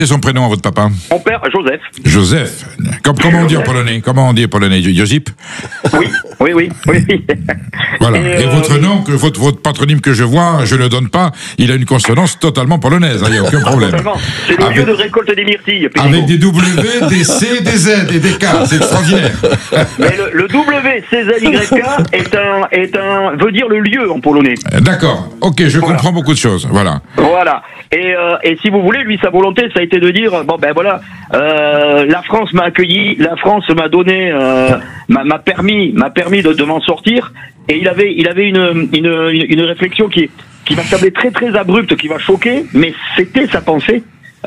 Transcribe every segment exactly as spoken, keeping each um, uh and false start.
C'est son prénom à votre papa? Mon père, Joseph. Joseph. Comme, comment on dit en polonais? Comment on dit en polonais? Josip? Oui, oui, oui. oui. Voilà. Et, Et euh, votre nom, que, votre, votre patronyme que je vois, je ne le donne pas, il a une consonance totalement polonaise, il n'y a aucun problème. C'est le avec, lieu de récolte des myrtilles. Avec des W, des C, des Z et des K, c'est extraordinaire. Mais le, le W, C, Z, Y, K est un, est un, veut dire le lieu en polonais. D'accord. Ok, je voilà. comprends beaucoup de choses. Voilà. Voilà. Et, euh, et si vous voulez, lui, sa volonté, ça a été de dire, bon ben voilà, euh, la France m'a accueilli, la France m'a donné, euh, m'a permis, m'a permis de, de m'en sortir. Et il avait, il avait une, une, une, une réflexion qui, qui m'a semblé très très abrupte, qui m'a choqué, mais c'était sa pensée.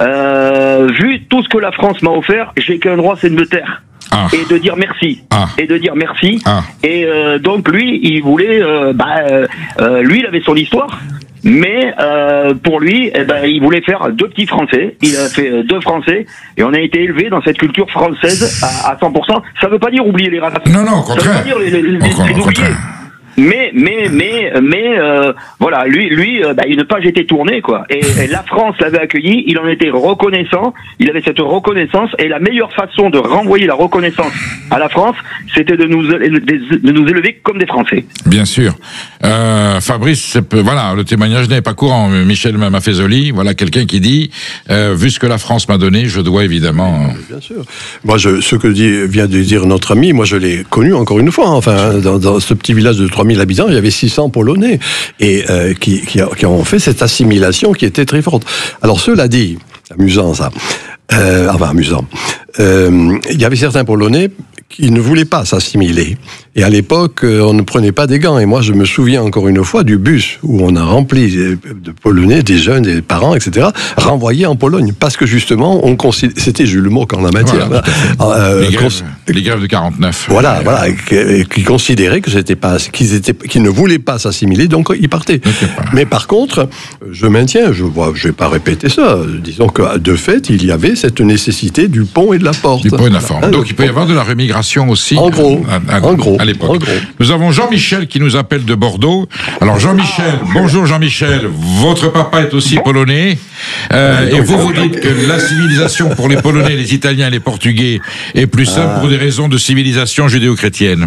Euh, vu tout ce que la France m'a offert, j'ai qu'un droit, c'est de me taire. Ah. Et de dire merci. Ah. Et de dire merci. Ah. Et euh, donc lui, il voulait, euh, bah, euh, lui, il avait son histoire. Mais euh, pour lui, eh ben, il voulait faire deux petits Français. Il a fait deux Français et on a été élevé dans cette culture française à, à cent pour cent. Ça veut pas dire oublier les races. Non, non, au contraire. Ça veut pas dire les, les, les, au, les au oublier. Mais, mais, mais, mais, euh, voilà, lui, lui, euh, bah, une page était tournée, quoi. Et, et la France l'avait accueilli, il en était reconnaissant, il avait cette reconnaissance, et la meilleure façon de renvoyer la reconnaissance à la France, c'était de nous, de nous élever comme des Français. Bien sûr. Euh, Fabrice, voilà, le témoignage n'est pas courant. Michel Maffezoli, voilà quelqu'un qui dit, euh, vu ce que la France m'a donné, je dois évidemment. Bien sûr. Moi, je, ce que dit, vient de dire notre ami, moi, je l'ai connu encore une fois. Enfin, dans, dans ce petit village de trois mille habitants, il y avait six cents Polonais et euh, qui, qui, qui ont fait cette assimilation qui était très forte. Alors, cela dit, amusant ça, euh, enfin amusant, euh, il y avait certains Polonais qui ne voulaient pas s'assimiler. Et à l'époque, on ne prenait pas des gants. Et moi, je me souviens encore une fois du bus où on a rempli de Polonais, des jeunes, des parents, et cetera, renvoyés en Pologne. Parce que justement, on considère... c'était Jules Mock en la matière. Voilà, euh, les, grèves, cons... les grèves de quarante-neuf. Voilà, voilà, qui, qui considéraient que c'était pas, qu'ils étaient, qu'ils ne voulaient pas s'assimiler, donc ils partaient. Okay, mais par contre, je maintiens, je vois, je vais pas répéter ça. Disons que de fait, il y avait cette nécessité du pont et de la porte. Du pont et de la forme. Donc il peut y avoir de la rémigration aussi. En gros, à, à, en gros. À l'époque. Nous avons Jean-Michel qui nous appelle de Bordeaux. Alors Jean-Michel, bonjour Jean-Michel, votre papa est aussi polonais, euh, et vous vous dites que la civilisation pour les Polonais, les Italiens et les Portugais est plus simple pour des raisons de civilisation judéo-chrétienne.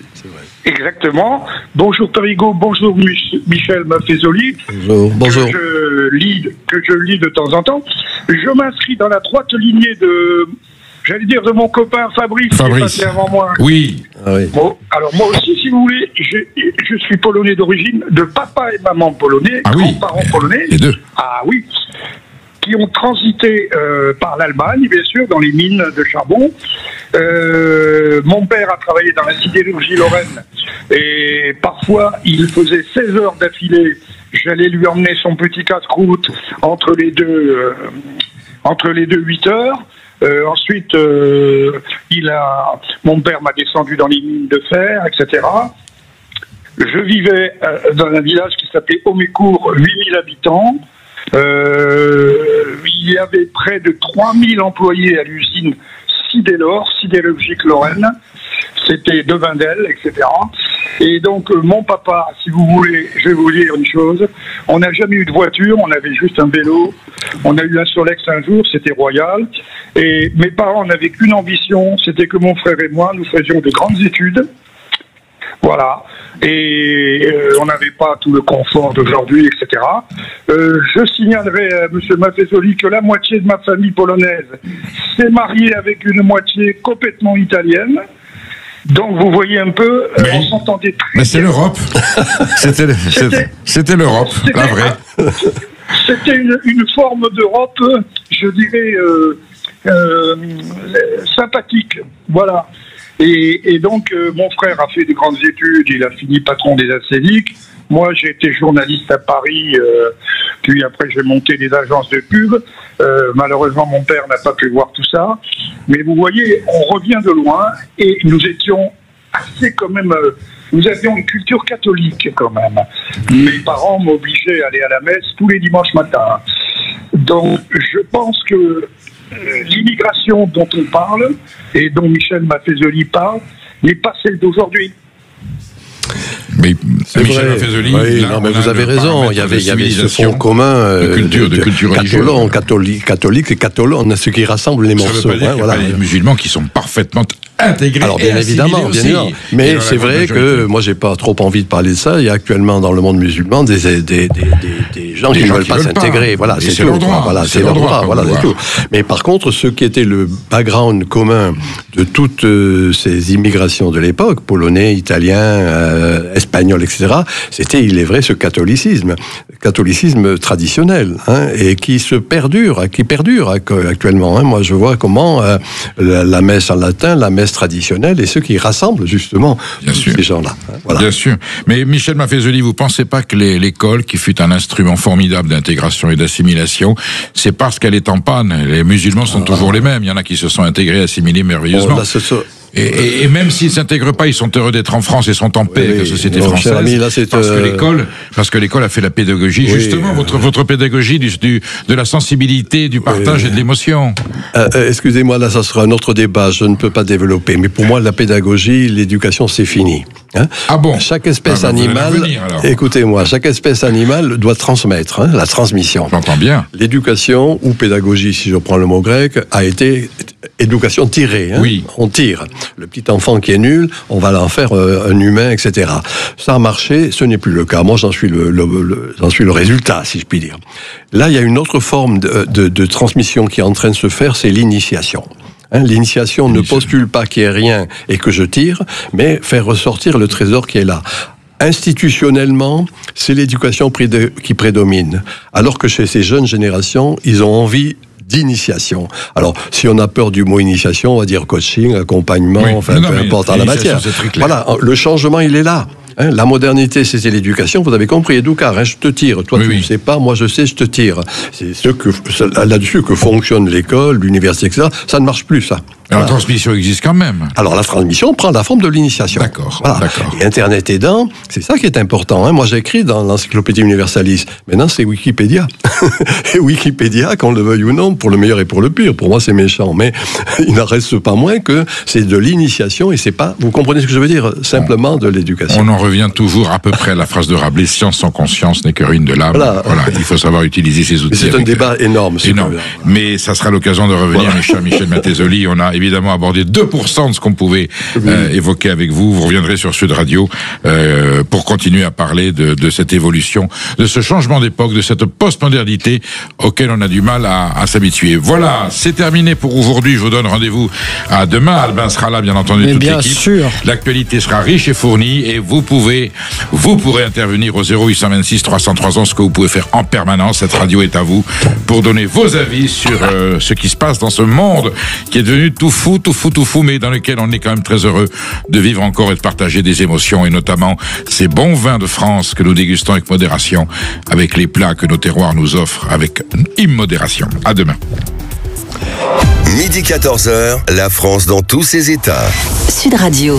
Exactement. Bonjour Tarigo, bonjour Michel Maffezoli. Bonjour. Bonjour. Que je lis, que je lis de temps en temps. Je m'inscris dans la droite lignée de... J'allais dire de mon copain Fabrice, Fabrice. qui est passé avant moi. Oui. Ah oui. Bon, alors moi aussi, si vous voulez, je, je suis polonais d'origine, de papa et maman polonais, ah grands-parents oui. polonais. Les deux. Ah oui. Qui ont transité euh, par l'Allemagne, bien sûr, dans les mines de charbon. Euh, mon père a travaillé dans la sidérurgie lorraine et parfois il faisait seize heures d'affilée. J'allais lui emmener son petit casse-croûte entre les deux, euh, entre les deux huit heures. Euh, ensuite, euh, il a, mon père m'a descendu dans les mines de fer, et cetera. Je vivais euh, dans un village qui s'appelait Homécourt, huit mille habitants. Euh, il y avait près de trois mille employés à l'usine Sidélor, sidérurgique Lorraine. C'était de Vindel, et cetera. Et donc, euh, mon papa, si vous voulez, je vais vous dire une chose, on n'a jamais eu de voiture, on avait juste un vélo. On a eu un Solex un jour, c'était royal. Et mes parents n'avaient qu'une ambition, c'était que mon frère et moi, nous faisions de grandes études. Voilà. Et euh, on n'avait pas tout le confort d'aujourd'hui, et cetera. Euh, je signalerai à M. Maffezoli que la moitié de ma famille polonaise s'est mariée avec une moitié complètement italienne. Donc vous voyez un peu, euh, on s'entendait très Mais c'est l'Europe. C'était, c'était, c'était l'Europe, c'était, la vraie. C'était une, une forme d'Europe, je dirais, euh, euh, sympathique. Voilà. Et, et donc, euh, mon frère a fait de grandes études, il a fini patron des Acédiques. Moi, j'ai été journaliste à Paris, euh, puis après j'ai monté des agences de pub. Euh, malheureusement, mon père n'a pas pu voir tout ça. Mais vous voyez, on revient de loin et nous étions assez quand même... Euh, nous avions une culture catholique quand même. Mes parents m'obligeaient à aller à la messe tous les dimanches matins. Donc, je pense que euh, l'immigration dont on parle, et dont Michel Maffezoli parle, n'est pas celle d'aujourd'hui. Mais C'est Michel vrai. Maffezoli, Oui, là, non, mais on a vous avez le raison. paramètre Il y de avait, il y avait ce civilisation, fond commun euh, de culture, de culture religieuse. catholon, catholique, catholique et catholon, ce qui rassemble les Ça ne morceaux. veut pas dire hein, qu'il y a voilà. pas les musulmans qui sont parfaitement intégrés. Alors et bien assimilés évidemment, bien aussi. évidemment. Et Mais dans c'est la vrai grande que majorité. moi j'ai pas trop envie de parler de ça. Il y a actuellement dans le monde musulman des des des, des, des gens Des qui gens ne veulent qui pas veulent pas. s'intégrer. Voilà, Et c'est c'est tout. leur droit. Voilà, C'est c'est leur leur droit, droit. Voilà, comme c'est droit. tout. Mais par contre, ce qui était le background commun de toutes euh, ces immigrations de l'époque, polonais, italiens, euh, espagnols, et cetera, c'était, il est vrai, ce catholicisme, catholicisme traditionnel, hein, et qui se perdure, qui perdure actuellement. Hein. Moi, je vois comment euh, la, la messe en latin, la messe traditionnelle, et ceux qui rassemblent justement Bien tous sûr. ces gens-là. Hein. Voilà. Bien sûr. Mais Michel Maffezoli, vous pensez pas que les- l'école, qui fut un instrument formidable d'intégration et d'assimilation, c'est parce qu'elle est en panne. Les musulmans sont toujours les mêmes. Il y en a qui se sont intégrés, assimilés merveilleusement. Bon, là, ce sont- Et, et, et même s'ils s'intègrent pas, ils sont heureux d'être en France et sont en paix Oui, avec la oui. société Non, française. cher ami, là, c'est, parce que euh, l'école, parce que l'école a fait la pédagogie. Oui, Justement, euh, votre votre pédagogie du, du de la sensibilité, du partage Oui. et de l'émotion. Euh, euh, excusez-moi, là, ça sera un autre débat. Je ne peux pas développer. Mais pour moi, la pédagogie, l'éducation, c'est fini. Hein. Ah bon? Chaque espèce Ah, bah, vous allez animale, revenir, alors. écoutez-moi, chaque espèce animale doit transmettre, hein, la transmission. J'entends bien. L'éducation, ou pédagogie, si je prends le mot grec, a été éducation tirée. Hein. Oui. On tire. Le petit enfant qui est nul, on va l'en faire euh, un humain, et cetera. Ça a marché, ce n'est plus le cas. Moi, j'en suis le, le, le- j'en suis le résultat, si je puis dire. Là, il y a une autre forme de, de, de transmission qui est en train de se faire, c'est l'initiation. Hein, l'initiation ne postule pas qu'il n'y ait rien et que je tire, mais faire ressortir le trésor qui est là. Institutionnellement, c'est l'éducation pré- qui prédomine. Alors que chez ces jeunes générations, ils ont envie d'initiation. Alors, si on a peur du mot initiation, on va dire coaching, accompagnement, Oui. enfin, Non, non, peu mais importe en la l'initiation, matière. c'est très clair. Voilà, le changement, il est là. Hein, la modernité, c'était l'éducation, vous avez compris, Edouard, hein, je te tire. Toi, Oui, tu ne oui. sais pas, moi, je sais, je te tire. C'est ce que, là-dessus que fonctionne l'école, l'université, et cetera. Ça ne marche plus, ça. Alors, Voilà. la transmission existe quand même. Alors la transmission prend la forme de l'initiation. D'accord, Voilà. d'accord. Et Internet aidant, c'est ça qui est important. Hein. Moi j'écris dans l'encyclopédie Universalis. Maintenant c'est Wikipédia. Et Wikipédia, qu'on le veuille ou non, pour le meilleur et pour le pire. Pour moi c'est méchant, mais il n'en reste pas moins que c'est de l'initiation et c'est pas, vous comprenez ce que je veux dire, simplement de l'éducation. On en revient toujours à peu près à la phrase de Rabelais, science sans conscience n'est que ruine de l'âme. Voilà. Voilà, il faut savoir utiliser ces outils. C'est un avec- débat énorme. ce énorme. que- Mais ça sera l'occasion de revenir, Voilà. mes chers Michel Mattezoli. On a évidemment abordé deux pour cent de ce qu'on pouvait euh, évoquer avec vous. Vous reviendrez sur Sud Radio euh, pour continuer à parler de, de cette évolution, de ce changement d'époque, de cette postmodernité auquel on a du mal à, à s'habituer. Voilà, c'est terminé pour aujourd'hui. Je vous donne rendez-vous à demain. Albin sera là, bien entendu, Mais toute bien l'équipe. sûr. L'actualité sera riche et fournie et vous pouvez, vous pourrez intervenir au zéro huit cent vingt-six trois cent trois ans, ce que vous pouvez faire en permanence. Cette radio est à vous pour donner vos avis sur euh, ce qui se passe dans ce monde qui est devenu tout fou, tout fou, tout fou, mais dans lequel on est quand même très heureux de vivre encore et de partager des émotions et notamment ces bons vins de France que nous dégustons avec modération, avec les plats que nos terroirs nous offrent avec immodération. À demain. Midi quatorze heures, la France dans tous ses états. Sud Radio.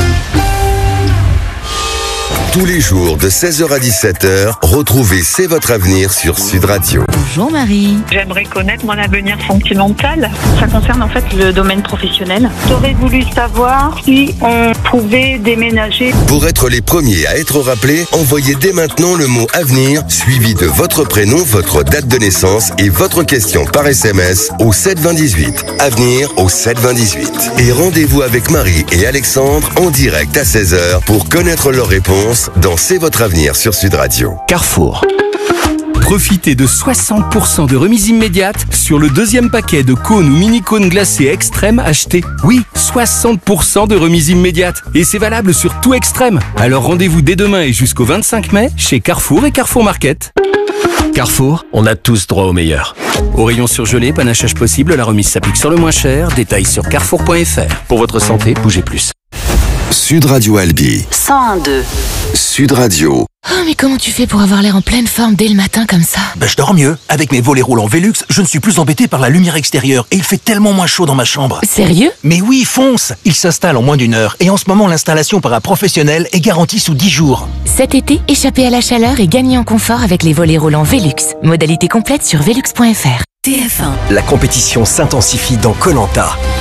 Tous les jours de seize heures à dix-sept heures, retrouvez C'est votre avenir sur Sud Radio. Bonjour Marie. J'aimerais connaître mon avenir sentimental. Ça concerne en fait le domaine professionnel. J'aurais voulu savoir si on pouvait déménager. Pour être les premiers à être rappelés, envoyez dès maintenant le mot avenir suivi de votre prénom, votre date de naissance et votre question par S M S au sept vingt dix-huit. Avenir au sept vingt dix-huit. Et rendez-vous avec Marie et Alexandre en direct à seize heures pour connaître leurs réponses dans C'est votre avenir sur Sud Radio. Carrefour. Profitez de soixante pour cent de remise immédiate sur le deuxième paquet de cônes ou mini-cônes glacés extrême acheté. Oui, soixante pour cent de remise immédiate. Et c'est valable sur tout extrême. Alors rendez-vous dès demain et jusqu'au vingt-cinq mai chez Carrefour et Carrefour Market. Carrefour, on a tous droit au meilleur. Au rayon surgelé, panachage possible, la remise s'applique sur le moins cher. Détails sur carrefour point f r. Pour votre santé, bougez plus. Sud Radio Albi. cent un virgule deux. Sud Radio. Oh, mais comment tu fais pour avoir l'air en pleine forme dès le matin comme ça? Ben, je dors mieux. Avec mes volets roulants Velux, je ne suis plus embêté par la lumière extérieure et il fait tellement moins chaud dans ma chambre. Sérieux? Mais oui, fonce! Il s'installe en moins d'une heure et en ce moment, l'installation par un professionnel est garantie sous dix jours. Cet été, échappez à la chaleur et gagnez en confort avec les volets roulants Velux. Modalité complète sur velux point f r. T F un. La compétition s'intensifie dans Koh Lanta.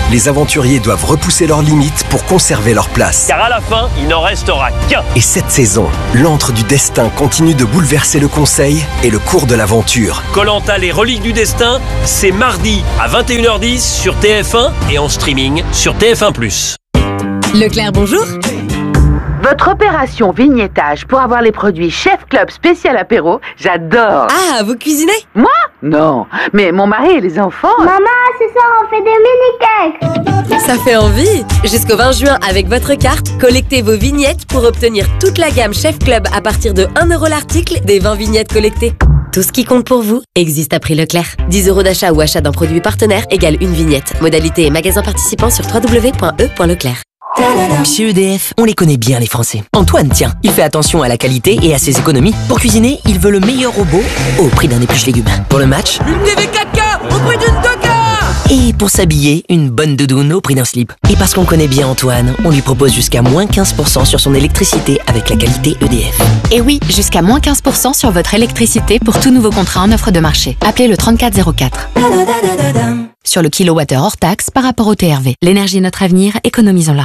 les aventuriers doivent repousser leurs limites pour conserver leur place. Car à la fin, il n'en restera qu'un. Et cette saison, l'antre du destin continue de bouleverser le conseil et le cours de l'aventure. Koh-Lanta, les reliques du destin, c'est mardi à vingt et une heures dix sur T F un et en streaming sur T F un plus. Leclerc, bonjour. Votre opération vignettage pour avoir les produits Chef Club spécial apéro, j'adore. Ah, vous cuisinez? Moi? Non, mais mon mari et les enfants... Maman, ce soir on fait des mini-cakes. Ça fait envie. Jusqu'au vingt juin, avec votre carte, collectez vos vignettes pour obtenir toute la gamme Chef Club à partir de un euro l'article des vingt vignettes collectées. Tout ce qui compte pour vous existe à prix Leclerc. dix euros d'achat ou achat d'un produit partenaire égale une vignette. Modalité et magasin participant sur w w w point e point leclerc. Chez E D F, on les connaît bien les Français. Antoine, tiens, il fait attention à la qualité et à ses économies. Pour cuisiner, il veut le meilleur robot au prix d'un épluche légumes. Pour le match, une T V quatre K au prix d'une deux K. Et pour s'habiller, une bonne doudoune au prix d'un slip. Et parce qu'on connaît bien Antoine, on lui propose jusqu'à moins quinze pour cent sur son électricité avec la qualité E D F. Et oui, jusqu'à moins quinze pour cent sur votre électricité pour tout nouveau contrat en offre de marché. Appelez le trente-quatre zéro quatre. Sur le kilowattheure hors taxe par rapport au T R V. L'énergie est notre avenir, économisons-la.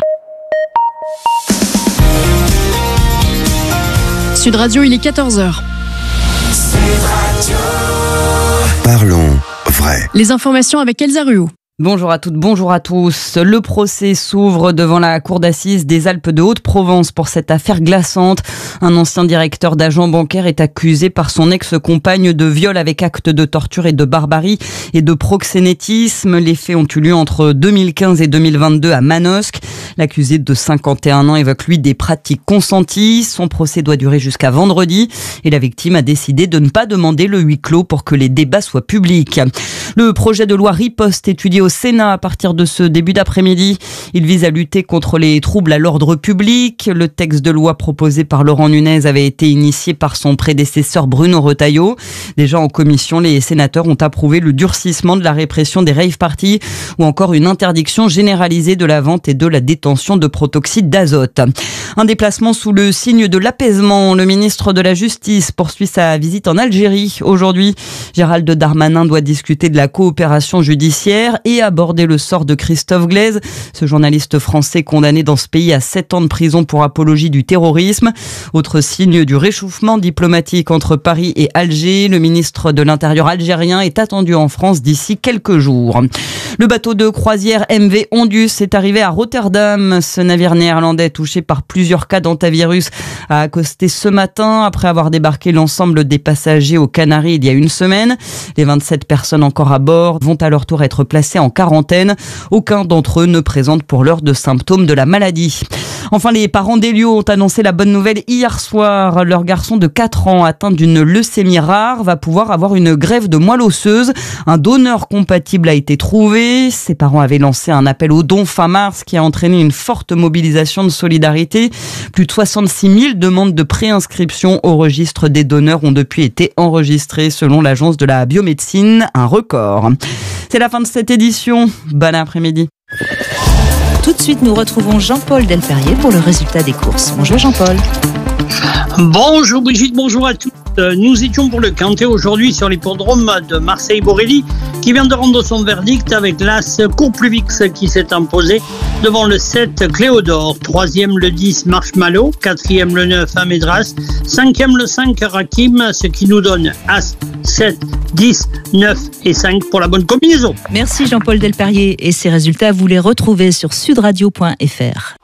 Sud Radio, il est quatorze heures. Parlons vrai. Les informations avec Elsa Ruot. Bonjour à toutes, bonjour à tous. Le procès s'ouvre devant la cour d'assises des Alpes de Haute-Provence pour cette affaire glaçante. Un ancien directeur d'agent bancaire est accusé par son ex-compagne de viol avec acte de torture et de barbarie et de proxénétisme. Les faits ont eu lieu entre deux mille quinze et deux mille vingt-deux à Manosque. L'accusé de cinquante et un ans évoque lui des pratiques consenties. Son procès doit durer jusqu'à vendredi et la victime a décidé de ne pas demander le huis clos pour que les débats soient publics. Le projet de loi Riposte étudié au Sénat à partir de ce début d'après-midi. Il vise à lutter contre les troubles à l'ordre public. Le texte de loi proposé par Laurent Nunez avait été initié par son prédécesseur Bruno Retailleau. Déjà en commission, les sénateurs ont approuvé le durcissement de la répression des rave parties ou encore une interdiction généralisée de la vente et de la détention de protoxyde d'azote. Un déplacement sous le signe de l'apaisement. Le ministre de la Justice poursuit sa visite en Algérie. Aujourd'hui, Gérald Darmanin doit discuter de la coopération judiciaire et aborder le sort de Christophe Glaise, ce journaliste français condamné dans ce pays à sept ans de prison pour apologie du terrorisme. Autre signe du réchauffement diplomatique entre Paris et Alger, le ministre de l'Intérieur algérien est attendu en France d'ici quelques jours. Le bateau de croisière M V Ondus est arrivé à Rotterdam. Ce navire néerlandais touché par plusieurs cas d'hantavirus a accosté ce matin après avoir débarqué l'ensemble des passagers aux Canaries il y a une semaine. Les vingt-sept personnes encore à bord vont à leur tour être placées en quarantaine. Aucun d'entre eux ne présente pour l'heure de symptômes de la maladie. Enfin, les parents d'Elio ont annoncé la bonne nouvelle hier soir. Leur garçon de quatre ans atteint d'une leucémie rare va pouvoir avoir une greffe de moelle osseuse. Un donneur compatible a été trouvé. Ses parents avaient lancé un appel aux dons fin mars qui a entraîné une forte mobilisation de solidarité. Plus de soixante-six mille demandes de préinscription au registre des donneurs ont depuis été enregistrées selon l'agence de la biomédecine. Un record. C'est la fin de cette édition. Bon après-midi. Tout de suite, nous retrouvons Jean-Paul Delperrier pour le résultat des courses. Bonjour Jean-Paul. Bonjour Brigitte, bonjour à tous. Nous étions pour le Quintet aujourd'hui sur l'hippodrome de Marseille-Borelli qui vient de rendre son verdict avec l'As Courpluvix qui s'est imposé devant le sept Cléodore, troisième le dix Marshmallow, quatrième le neuf Amédras, cinquième le cinq Rakim, ce qui nous donne As, sept, dix, neuf et cinq pour la bonne combinaison. Merci Jean-Paul Delperrier et ces résultats vous les retrouvez sur sudradio point f r.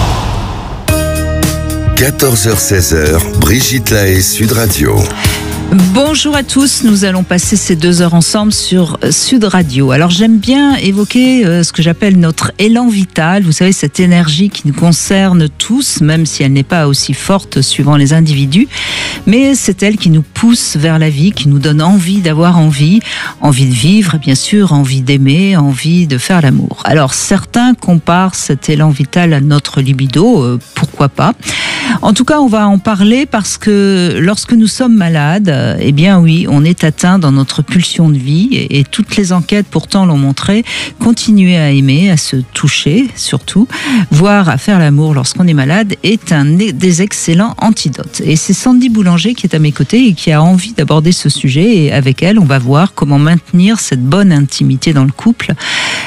quatorze heures seize heures, Brigitte Lahaie, Sud Radio. Bonjour à tous, nous allons passer ces deux heures ensemble sur Sud Radio. Alors j'aime bien évoquer euh, ce que j'appelle notre élan vital, vous savez cette énergie qui nous concerne tous, même si elle n'est pas aussi forte suivant les individus, mais c'est elle qui nous pousse vers la vie, qui nous donne envie d'avoir envie, envie de vivre bien sûr, envie d'aimer, envie de faire l'amour. Alors certains comparent cet élan vital à notre libido, euh, pourquoi pas. En tout cas on va en parler parce que lorsque nous sommes malades, eh bien oui, on est atteint dans notre pulsion de vie et, et toutes les enquêtes pourtant l'ont montré, continuer à aimer, à se toucher surtout, voire à faire l'amour lorsqu'on est malade est un des excellents antidotes. Et c'est Sandy Boulanger qui est à mes côtés et qui a envie d'aborder ce sujet et avec elle on va voir comment maintenir cette bonne intimité dans le couple,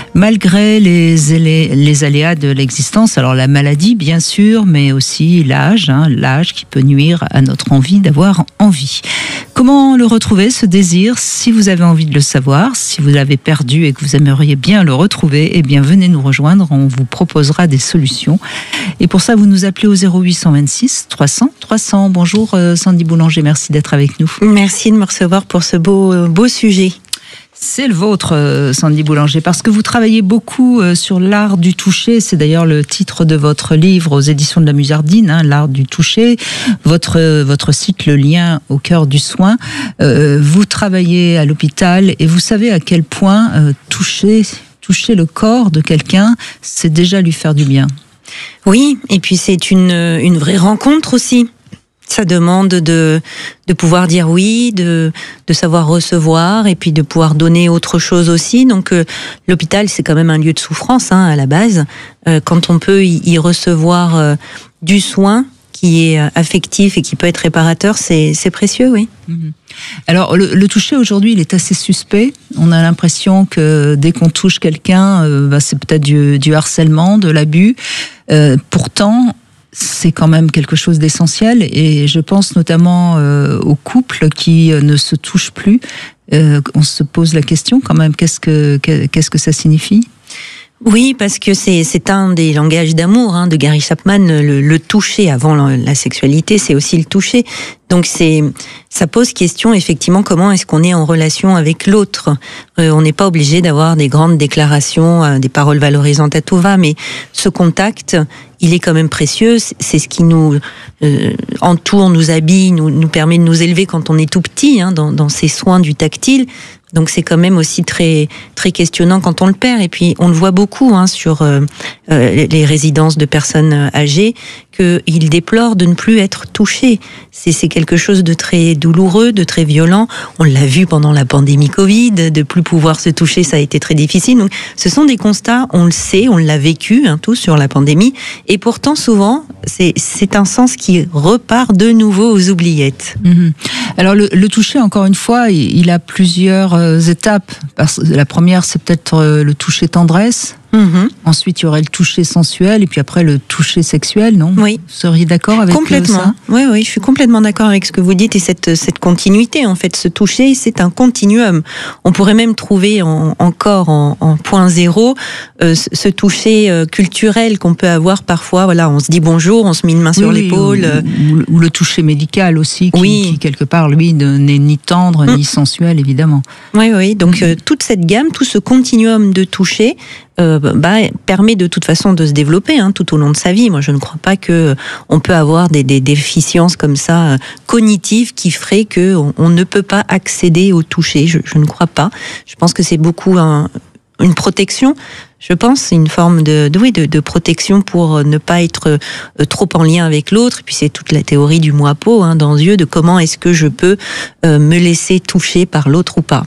malgré les, les, les aléas de l'existence. Alors la maladie, bien sûr, mais aussi l'âge, hein, l'âge qui peut nuire à notre envie d'avoir envie. Comment le retrouver, ce désir? Si vous avez envie de le savoir, si vous l'avez perdu et que vous aimeriez bien le retrouver, eh bien venez nous rejoindre, on vous proposera des solutions. Et pour ça, vous nous appelez au zéro huit cent vingt-six trois cents trois cents. Bonjour euh, Sandy Boulanger, merci d'être avec nous. Merci de me recevoir pour ce beau, beau sujet. C'est le vôtre, Sandy Boulanger, parce que vous travaillez beaucoup sur l'art du toucher. C'est d'ailleurs le titre de votre livre aux éditions de la Musardine, hein, l'art du toucher. Votre, votre site, Le lien au cœur du soin. Euh, vous travaillez à l'hôpital et vous savez à quel point euh, toucher, toucher le corps de quelqu'un, c'est déjà lui faire du bien. Oui, et puis c'est une, une vraie rencontre aussi. Ça demande de, de pouvoir dire oui, de, de savoir recevoir et puis de pouvoir donner autre chose aussi. Donc euh, l'hôpital, c'est quand même un lieu de souffrance hein, à la base. Euh, quand on peut y, y recevoir euh, du soin qui est affectif et qui peut être réparateur, c'est, c'est précieux, oui. Mmh. Alors le, le toucher aujourd'hui, il est assez suspect. On a l'impression que dès qu'on touche quelqu'un, euh, bah, c'est peut-être du, du harcèlement, de l'abus. Euh, pourtant, c'est quand même quelque chose d'essentiel et je pense notamment euh, aux couples qui euh, ne se touchent plus. Euh, on se pose la question quand même, qu'est-ce que, qu'est-ce que ça signifie ? Oui, parce que c'est, c'est un des langages d'amour hein, de Gary Chapman, le, le toucher avant la, la sexualité, c'est aussi le toucher. Donc c'est, ça pose question effectivement comment est-ce qu'on est en relation avec l'autre. Euh, on n'est pas obligé d'avoir des grandes déclarations, euh, des paroles valorisantes à tout va, mais ce contact, il est quand même précieux. C'est ce qui nous euh, entoure, nous habille, nous, nous permet de nous élever quand on est tout petit, hein, dans, dans ces soins du tactile. Donc c'est quand même aussi très très questionnant quand on le perd. Et puis on le voit beaucoup hein, sur euh, euh, les résidences de personnes âgées qu'ils déplorent de ne plus être touchés. C'est, c'est quelque chose de très douloureux, de très violent. On l'a vu pendant la pandémie Covid, de plus pouvoir se toucher, ça a été très difficile. Donc ce sont des constats, on le sait, on l'a vécu hein, tous sur la pandémie. Et pourtant souvent, c'est, c'est un sens qui repart de nouveau aux oubliettes. Mmh. Alors le, le toucher, encore une fois, il a plusieurs étapes. La première, c'est peut-être le toucher tendresse. Mmh. Ensuite, il y aurait le toucher sensuel et puis après le toucher sexuel, non ? Oui. Vous seriez d'accord avec complètement. ça ? Oui, oui, je suis complètement d'accord avec ce que vous dites et cette, cette continuité. En fait, ce toucher, c'est un continuum. On pourrait même trouver en, encore en, en point zéro euh, ce toucher euh, culturel qu'on peut avoir parfois. Voilà, on se dit bonjour, on se met une main sur oui, l'épaule. Ou, ou le toucher médical aussi, qui, oui. qui quelque part, lui, n'est ni tendre mmh. ni sensuel, évidemment. Oui, oui. Donc, mmh. euh, toute cette gamme, tout ce continuum de toucher, Euh, bah, permet de toute façon de se développer hein, tout au long de sa vie. Moi, je ne crois pas que on peut avoir des, des déficiences comme ça euh, cognitives qui feraient que on, on ne peut pas accéder au toucher. Je, je ne crois pas. Je pense que c'est beaucoup un, une protection. Je pense c'est une forme de, de oui de, de protection pour ne pas être euh, trop en lien avec l'autre. Et puis c'est toute la théorie du moi-peau hein, dans Dieu, de comment est-ce que je peux euh, me laisser toucher par l'autre ou pas.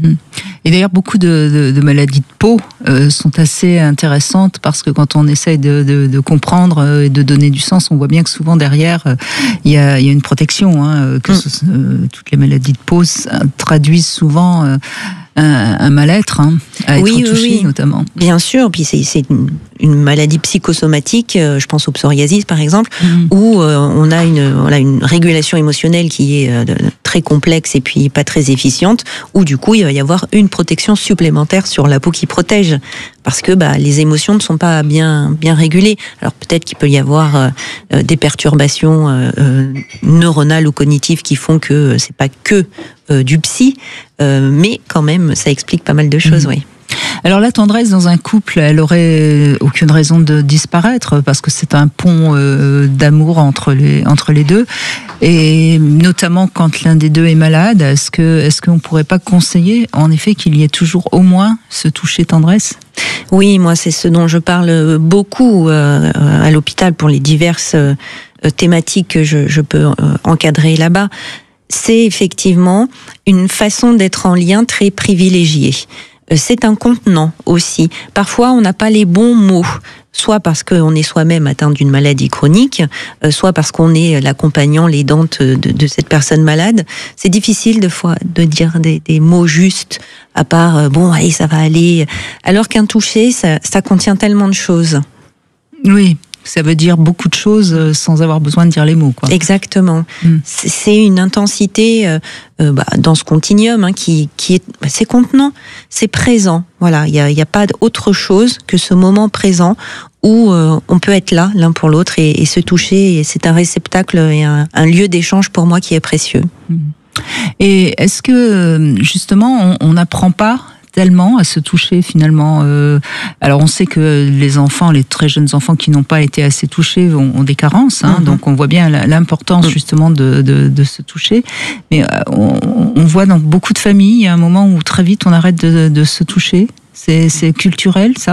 Et d'ailleurs, beaucoup de, de, de maladies de peau euh, sont assez intéressantes parce que quand on essaye de, de, de comprendre et de donner du sens, on voit bien que souvent derrière, il euh, y, a, y a une protection. Hein, que mm. ce, euh, toutes les maladies de peau traduisent souvent euh, un, un mal-être, hein, à être oui, touché oui, oui. notamment. Bien sûr, puis c'est, c'est une, une maladie psychosomatique, euh, je pense au psoriasis par exemple, mm. où euh, on a une, voilà, une régulation émotionnelle qui est euh, très complexe et puis pas très efficiente, où du coup il va y avoir une protection supplémentaire sur la peau qui protège, parce que bah, les émotions ne sont pas bien, bien régulées. Alors peut-être qu'il peut y avoir euh, des perturbations euh, euh, neuronales ou cognitives qui font que euh, c'est pas que euh, du psy, euh, mais quand même ça explique pas mal de choses, mmh. oui. Alors la tendresse dans un couple, elle aurait aucune raison de disparaître parce que c'est un pont euh, d'amour entre les entre les deux, et notamment quand l'un des deux est malade. Est-ce que est-ce qu'on pourrait pas conseiller en effet qu'il y ait toujours au moins ce toucher tendresse ? Oui, moi c'est ce dont je parle beaucoup euh, à l'hôpital pour les diverses euh, thématiques que je, je peux euh, encadrer là-bas. C'est effectivement une façon d'être en lien très privilégiée. c'est un contenant aussi. Parfois, on n'a pas les bons mots. Soit parce qu'on est soi-même atteint d'une maladie chronique, euh, soit parce qu'on est l'accompagnant, l'aidante de, de cette personne malade. C'est difficile de fois de dire des, des mots justes, à part euh, bon, allez, ça va aller. Alors qu'un toucher, ça, ça contient tellement de choses. Oui. Ça veut dire beaucoup de choses sans avoir besoin de dire les mots, quoi. Exactement. Mm. C'est une intensité euh, euh, bah, dans ce continuum hein, qui, qui est, bah, c'est contenant, c'est présent. Voilà, il y a, y a pas autre chose que ce moment présent où euh, on peut être là l'un pour l'autre et, et se toucher. Et c'est un réceptacle et un, un lieu d'échange pour moi qui est précieux. Mm. Et est-ce que justement on n'apprend pas tellement à se toucher finalement. Euh, alors on sait que les enfants, les très jeunes enfants qui n'ont pas été assez touchés ont, ont des carences, hein, mm-hmm. donc on voit bien l'importance justement de, de, de se toucher. Mais on, on voit dans beaucoup de familles, il y a un moment où très vite on arrête de, de se toucher. C'est, c'est culturel ça ?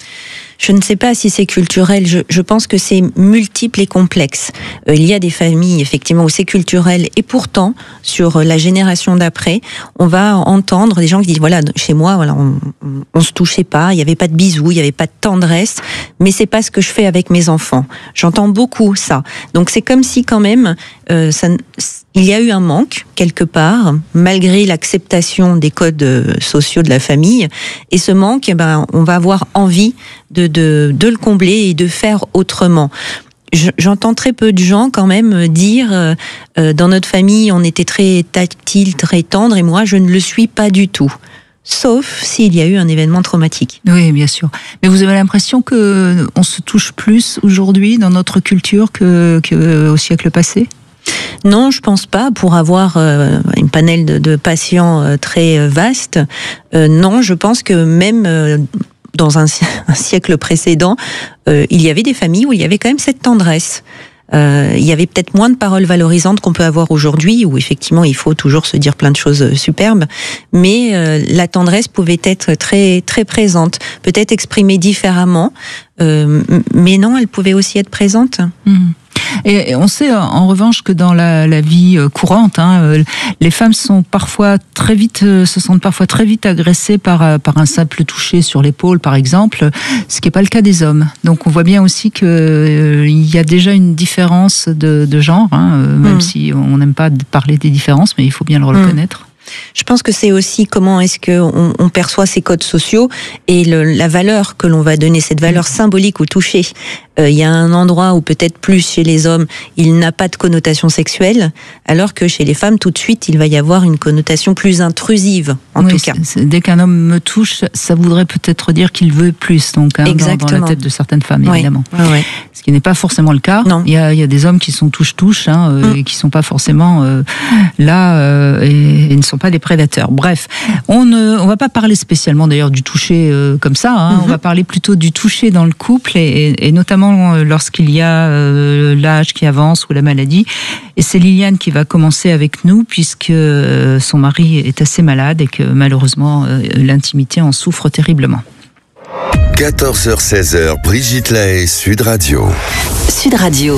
Je ne sais pas si c'est culturel, je, je pense que c'est multiple et complexe. Euh, il y a des familles, effectivement, où c'est culturel, et pourtant, sur la génération d'après, on va entendre des gens qui disent, voilà, chez moi, voilà, on, on, on se touchait pas, il n'y avait pas de bisous, il n'y avait pas de tendresse, mais c'est pas ce que je fais avec mes enfants. J'entends beaucoup ça. Donc c'est comme si, quand même, euh, ça, il y a eu un manque, quelque part, malgré l'acceptation des codes sociaux de la famille, et ce manque, eh ben, on va avoir envie de, de, de le combler et de faire autrement. J'entends très peu de gens quand même dire euh, dans notre famille on était très tactile, très tendre et moi je ne le suis pas du tout. Sauf s'il y a eu un événement traumatique. Oui, bien sûr. Mais vous avez l'impression que on se touche plus aujourd'hui dans notre culture que, que au siècle passé ? Non, je pense pas. Pour avoir euh, une panel de, de patients euh, très vaste, euh, non, je pense que même euh, dans un, un siècle précédent, euh, il y avait des familles où il y avait quand même cette tendresse. Euh, il y avait peut-être moins de paroles valorisantes qu'on peut avoir aujourd'hui, où effectivement il faut toujours se dire plein de choses superbes, mais euh, la tendresse pouvait être très très présente, peut-être exprimée différemment, euh, mais non, elle pouvait aussi être présente. Mmh. Et on sait en revanche que dans la, la vie courante, hein, les femmes sont parfois très vite, se sentent parfois très vite agressées par, par un simple toucher sur l'épaule, par exemple, ce qui n'est pas le cas des hommes. Donc on voit bien aussi qu'il euh, y a déjà une différence de, de genre, hein, même mmh. si on n'aime pas parler des différences, mais il faut bien le reconnaître. Mmh. Je pense que c'est aussi comment est-ce qu'on on perçoit ces codes sociaux et le, la valeur que l'on va donner, cette valeur symbolique au toucher. Euh, il y a un endroit où peut-être plus chez les hommes, il n'a pas de connotation sexuelle, alors que chez les femmes, tout de suite, il va y avoir une connotation plus intrusive, en oui, tout cas. C'est, c'est, dès qu'un homme me touche, ça voudrait peut-être dire qu'il veut plus, donc hein, dans, dans la tête de certaines femmes, évidemment. Oui, oui. Ce qui n'est pas forcément le cas. Non. Il y a, il y a des hommes qui sont touche-touche, hein, euh, mm. et qui sont pas forcément euh, là euh, et, et ne sont pas des prédateurs. Bref, on ne, on va pas parler spécialement d'ailleurs du toucher euh, comme ça. Hein, mm-hmm. On va parler plutôt du toucher dans le couple et, et, et notamment lorsqu'il y a euh, l'âge qui avance ou la maladie. Et c'est Liliane qui va commencer avec nous puisque euh, son mari est assez malade et que malheureusement euh, l'intimité en souffre terriblement. quatorze heures seize heures, Brigitte Lahaie, Sud Radio. Sud Radio.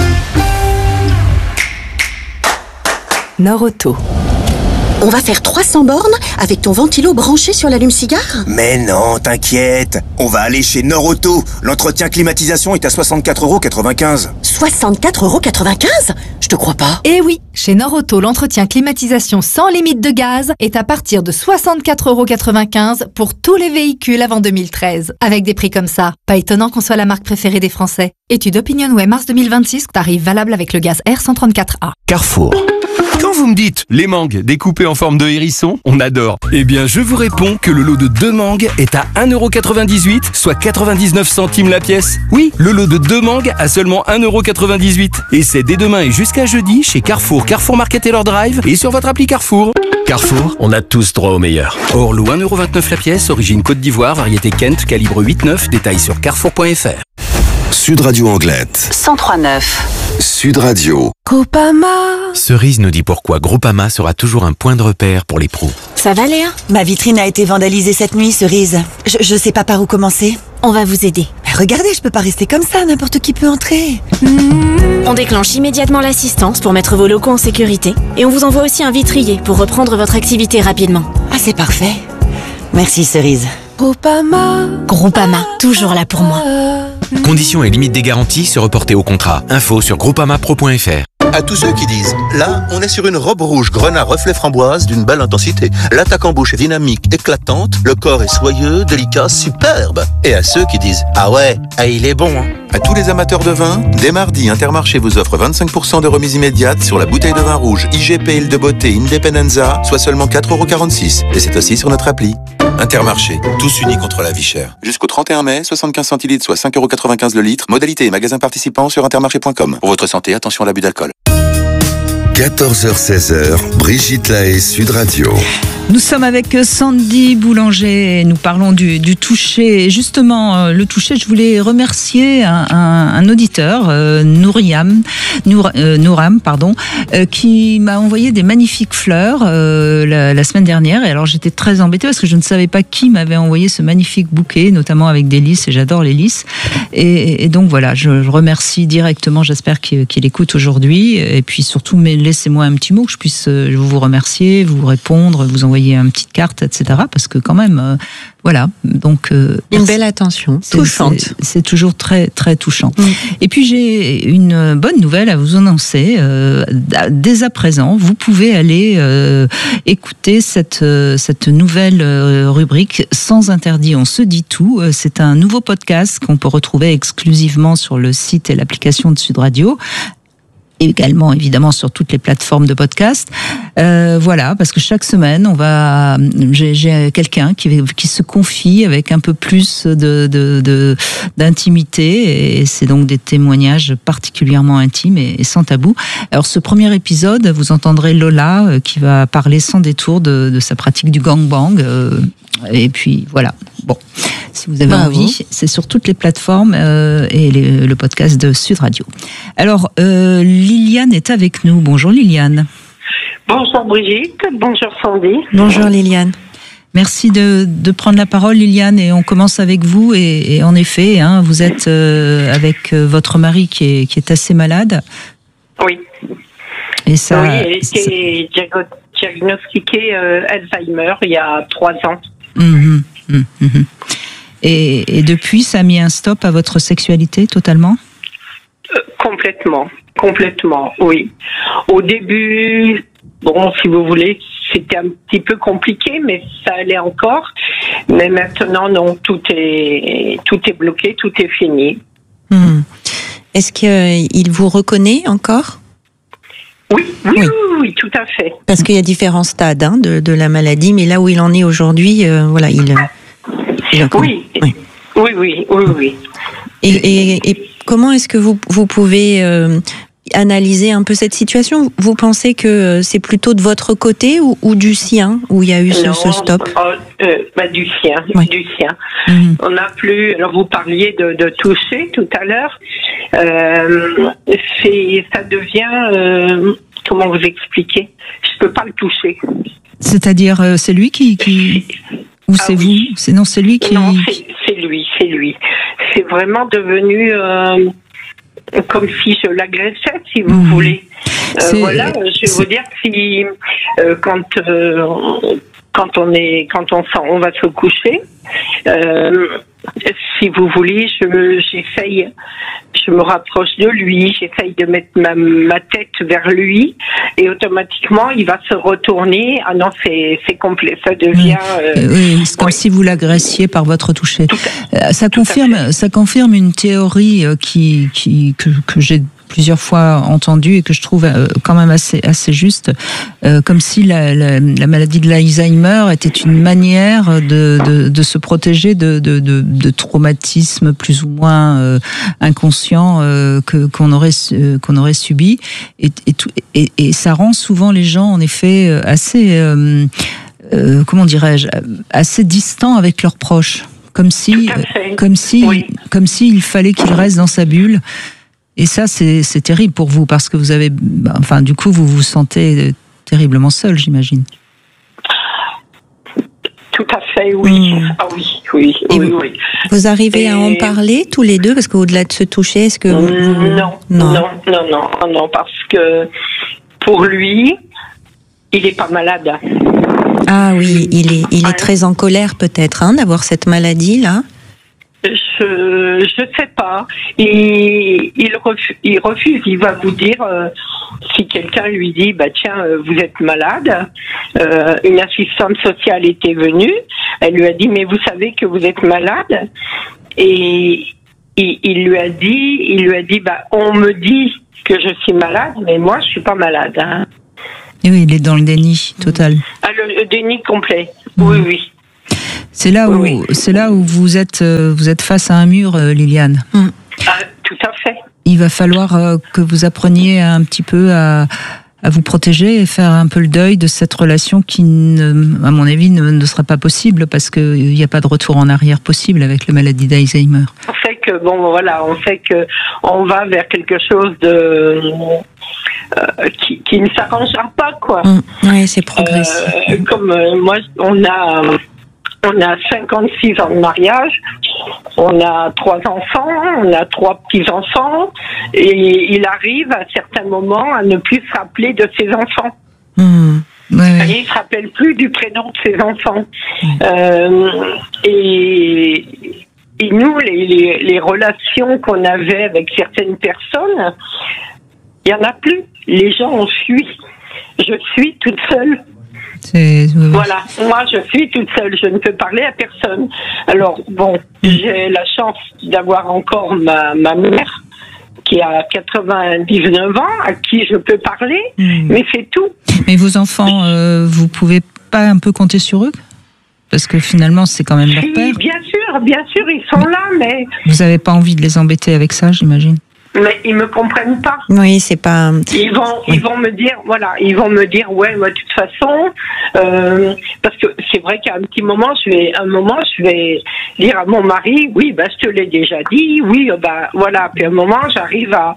Nord-Auto. On va faire trois cents bornes avec ton ventilo branché sur l'allume-cigare ? Mais non, t'inquiète. On va aller chez Nord-Auto. L'entretien climatisation est à soixante-quatre euros quatre-vingt-quinze. soixante-quatre euros quatre-vingt-quinze ? Je te crois pas. Eh oui, chez Nord-Auto, l'entretien climatisation sans limite de gaz est à partir de soixante-quatre euros quatre-vingt-quinze pour tous les véhicules avant deux mille treize. Avec des prix comme ça, pas étonnant qu'on soit la marque préférée des Français. Étude OpinionWay mars deux mille vingt-six, tarif valable avec le gaz R cent trente-quatre A. Carrefour. Quand vous me dites les mangues découpées en forme de hérisson, on adore. Eh bien, je vous réponds que le lot de deux mangues est à un euro quatre-vingt-dix-huit, soit quatre-vingt-dix-neuf centimes la pièce. Oui, le lot de deux mangues à seulement un euro quatre-vingt-dix-huit. Et c'est dès demain et jusqu'à jeudi chez Carrefour, Carrefour Market et leur drive et sur votre appli Carrefour. Carrefour, on a tous droit au meilleur. Orlou, un euro vingt-neuf la pièce, origine Côte d'Ivoire, variété Kent, calibre huit neuf, détail sur carrefour point f r. Sud Radio Anglette. cent trois neuf. Sud Radio. Groupama. Cerise nous dit pourquoi Groupama sera toujours un point de repère pour les pros. Ça va Léa ? Ma vitrine a été vandalisée cette nuit, Cerise. Je, je sais pas par où commencer. On va vous aider. Mais regardez, je peux pas rester comme ça, n'importe qui peut entrer. Mmh. On déclenche immédiatement l'assistance pour mettre vos locaux en sécurité. Et on vous envoie aussi un vitrier pour reprendre votre activité rapidement. Ah, c'est parfait. Merci Cerise. Groupama. Groupama, toujours là pour moi. Conditions et limites des garanties se reporter au contrat. Info sur groupama pro point f r. À tous ceux qui disent « Là, on est sur une robe rouge grenat reflet framboise d'une belle intensité. L'attaque en bouche est dynamique, éclatante, le corps est soyeux, délicat, superbe. » Et à ceux qui disent « Ah ouais, ah, il est bon, hein !» À tous les amateurs de vin, dès mardi, Intermarché vous offre vingt-cinq pour cent de remise immédiate sur la bouteille de vin rouge I G P Île de Beauté Independenza, soit seulement quatre euros quarante-six. Et c'est aussi sur notre appli. Intermarché, tous unis contre la vie chère. Jusqu'au trente et un mai, soixante-quinze centilitres, soit cinq euros quatre-vingt-quinze le litre. Modalité et magasins participants sur intermarché point com. Pour votre santé, attention à l'abus d'alcool. quatorze heures seize, Brigitte Lahaie, Sud Radio. Nous sommes avec Sandy Boulanger et nous parlons du, du toucher. Et justement, le toucher, je voulais remercier un, un, un auditeur, euh, Nouriam, Nour, euh, Nouram, pardon, euh, qui m'a envoyé des magnifiques fleurs euh, la, la semaine dernière. Et alors, j'étais très embêtée parce que je ne savais pas qui m'avait envoyé ce magnifique bouquet, notamment avec des lys, et j'adore les lys. Et, et donc voilà, je, je remercie directement, j'espère qu'il, qu'il écoute aujourd'hui. Et puis surtout, mais laissez-moi un petit mot que je puisse vous remercier, vous répondre, vous envoyer une petite carte, et cetera. Parce que quand même, euh, voilà. Donc euh, une belle attention, c'est, touchante. C'est, c'est toujours très très touchant. Mmh. Et puis j'ai une bonne nouvelle à vous annoncer. Euh, dès à présent, vous pouvez aller euh, écouter cette euh, cette nouvelle euh, rubrique Sans interdit. On se dit tout. C'est un nouveau podcast qu'on peut retrouver exclusivement sur le site et l'application de Sud Radio. Et également évidemment sur toutes les plateformes de podcast. Euh, voilà, parce que chaque semaine, on va, j'ai, j'ai quelqu'un qui, qui se confie avec un peu plus de, de, de d'intimité, et c'est donc des témoignages particulièrement intimes et, et sans tabou. Alors, ce premier épisode, vous entendrez Lola euh, qui va parler sans détour de, de sa pratique du gangbang. Euh, et puis voilà. Bon, si vous avez Bravo. envie, c'est sur toutes les plateformes euh, et les, le podcast de Sud Radio. Alors, euh, Liliane est avec nous. Bonjour Liliane. Bonjour Brigitte, bonjour Sandy. Bonjour Liliane. Merci de, de prendre la parole Liliane, et on commence avec vous. Et, et en effet, hein, vous êtes euh, avec votre mari qui est, qui est assez malade. Oui. Et ça, oui, il a été diagnostiqué euh, Alzheimer il y a trois ans. Mmh, mmh, mmh. Et, et depuis, ça a mis un stop à votre sexualité totalement ? euh, Complètement, complètement, oui. Au début, bon, si vous voulez, c'était un petit peu compliqué, mais ça allait encore. Mais maintenant, non, tout est, tout est bloqué, tout est fini. Mmh. Est-ce qu'il vous reconnaît encore ? Oui, oui, oui, oui, oui, tout à fait. Parce qu'il y a différents stades hein, de, de la maladie, mais là où il en est aujourd'hui, euh, voilà, il. il oui. oui, oui, oui, oui, oui. Et, et, et comment est-ce que vous vous pouvez euh, analyser un peu cette situation ? Vous pensez que c'est plutôt de votre côté ou, ou du sien où il y a eu ce, non, ce stop ? euh, bah, du sien, oui. du sien. Mmh. On n'a plus. Alors vous parliez de, de toucher tout à l'heure. Euh, c'est, ça devient. Euh, comment vous expliquer ? Je peux pas le toucher. C'est-à-dire, euh, c'est lui qui, qui... ou ah, c'est oui. vous ? C'est non, c'est lui qui. Non, c'est, c'est lui, c'est lui. C'est vraiment devenu. Euh, comme si je l'agressais, si vous mmh. voulez. Euh, voilà, je vais c'est... vous dire si euh, quand euh, quand on est quand on s'en, on va se coucher, euh, si vous voulez, je me, j'essaye, je me rapproche de lui, j'essaye de mettre ma, ma tête vers lui, et automatiquement il va se retourner. Ah non, c'est c'est complet, ça devient. Euh, oui, c'est comme oui. si vous l'agressiez par votre toucher. À, ça confirme, ça confirme une théorie qui qui que que j'ai plusieurs fois entendu et que je trouve quand même assez assez juste, euh, comme si la, la, la maladie de l'Alzheimer était une manière de de, de se protéger de de, de de traumatismes plus ou moins euh, inconscients euh, que qu'on aurait euh, qu'on aurait subi, et et, tout, et et ça rend souvent les gens en effet assez euh, euh, comment dirais-je, assez distants avec leurs proches, comme si comme si oui. comme si il fallait qu'il reste dans sa bulle. Et ça, c'est, c'est terrible pour vous, parce que vous avez, enfin, du coup, vous vous sentez terriblement seul, j'imagine. Tout à fait, oui. Mmh. Ah oui, oui, oui, vous, oui. Vous arrivez Et... à en parler tous les deux, parce qu'au-delà de se toucher, est-ce que vous... Non, non, non, non, non, non, parce que pour lui, il n'est pas malade. Ah oui, il est, il est très en colère peut-être hein, d'avoir cette maladie-là. Je je sais pas. Il il refuse, il refuse. Il va vous dire euh, si quelqu'un lui dit bah tiens euh, vous êtes malade. Euh, une assistante sociale était venue. Elle lui a dit mais vous savez que vous êtes malade et il, il lui a dit il lui a dit bah on me dit que je suis malade mais moi je suis pas malade. Hein. Et oui, il est dans le déni total. Ah le, le déni complet. Mmh. Oui oui. C'est là où, oui. c'est là où vous êtes, vous êtes face à un mur, Liliane. Mm. Ah, tout à fait. Il va falloir que vous appreniez un petit peu à, à vous protéger et faire un peu le deuil de cette relation qui, ne, à mon avis, ne, ne sera pas possible parce qu'il n'y a pas de retour en arrière possible avec la maladie d'Alzheimer. On sait que bon, voilà, on sait que on va vers quelque chose de euh, qui, qui ne s'arrangera pas, quoi. Mm. Oui, c'est progressif. Euh, comme euh, moi, on a. On a cinquante-six ans de mariage, on a trois enfants, on a trois petits-enfants, et il arrive à certains moments à ne plus se rappeler de ses enfants. Mmh. Ouais, ouais. Il ne se rappelle plus du prénom de ses enfants. Mmh. Euh, et, et nous, les, les, les relations qu'on avait avec certaines personnes, il n'y en a plus. Les gens ont fui. Je suis toute seule. C'est... Voilà, moi je suis toute seule, je ne peux parler à personne. Alors bon, j'ai la chance d'avoir encore ma, ma mère qui a quatre-vingt-dix-neuf ans, à qui je peux parler, mmh. mais c'est tout. Mais vos enfants, euh, vous pouvez pas un peu compter sur eux ? Parce que finalement c'est quand même leur oui, père. Bien sûr, bien sûr, ils sont mais là, mais... Vous n'avez pas envie de les embêter avec ça, j'imagine ? Mais ils me comprennent pas. Oui, c'est pas. Ils vont, oui. ils vont me dire, voilà, ils vont me dire, ouais, moi, de toute façon, euh, parce que c'est vrai qu'à un petit moment, je vais, un moment, je vais dire à mon mari, oui, bah, je te l'ai déjà dit, oui, bah, voilà. Puis à un moment, j'arrive à,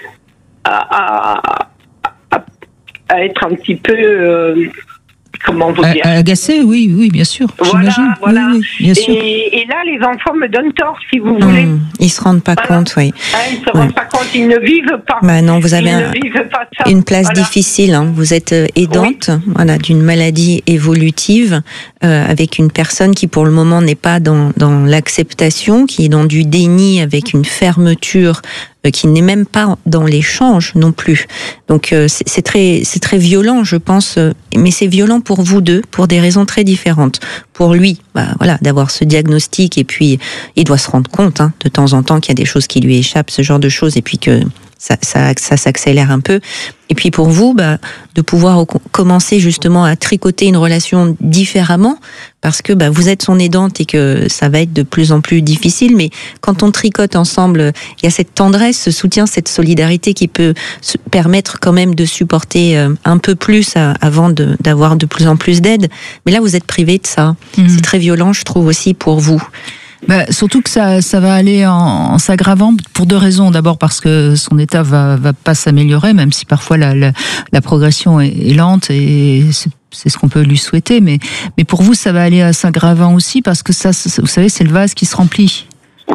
à, à, à, à être un petit peu. Euh, Comment vous dire ? Agacé, oui, oui, bien sûr. Voilà, voilà. Oui, oui, bien sûr. Et, et là, les enfants me donnent tort, si vous voulez. Mmh, ils se rendent pas voilà. compte, oui. Ah, ils se rendent ouais. pas compte, ils ne vivent pas. Bah non, vous avez un, pas une place voilà. difficile. Hein. Vous êtes aidante, oui. voilà, d'une maladie évolutive, euh, avec une personne qui, pour le moment, n'est pas dans, dans l'acceptation, qui est dans du déni, avec une fermeture. Qui n'est même pas dans l'échange non plus. Donc euh, c'est, c'est très, c'est très violent, je pense. Euh, mais c'est violent pour vous deux, pour des raisons très différentes. Pour lui, bah voilà, d'avoir ce diagnostic et puis il doit se rendre compte, hein, de temps en temps qu'il y a des choses qui lui échappent, ce genre de choses, et puis que ça, ça, ça s'accélère un peu. Et puis pour vous, bah, de pouvoir commencer justement à tricoter une relation différemment, parce que bah, vous êtes son aidante et que ça va être de plus en plus difficile. Mais quand on tricote ensemble, il y a cette tendresse, ce soutien, cette solidarité qui peut se permettre quand même de supporter un peu plus à, avant de, d'avoir de plus en plus d'aide. Mais là, vous êtes privé de ça. Mmh. C'est très violent, je trouve aussi pour vous. Bah, surtout que ça, ça va aller en, en s'aggravant pour deux raisons. D'abord parce que son état va, va pas s'améliorer, même si parfois la, la, la progression est, est lente et c'est, c'est ce qu'on peut lui souhaiter. Mais, mais pour vous, ça va aller en s'aggravant aussi parce que ça, vous savez, c'est le vase qui se remplit.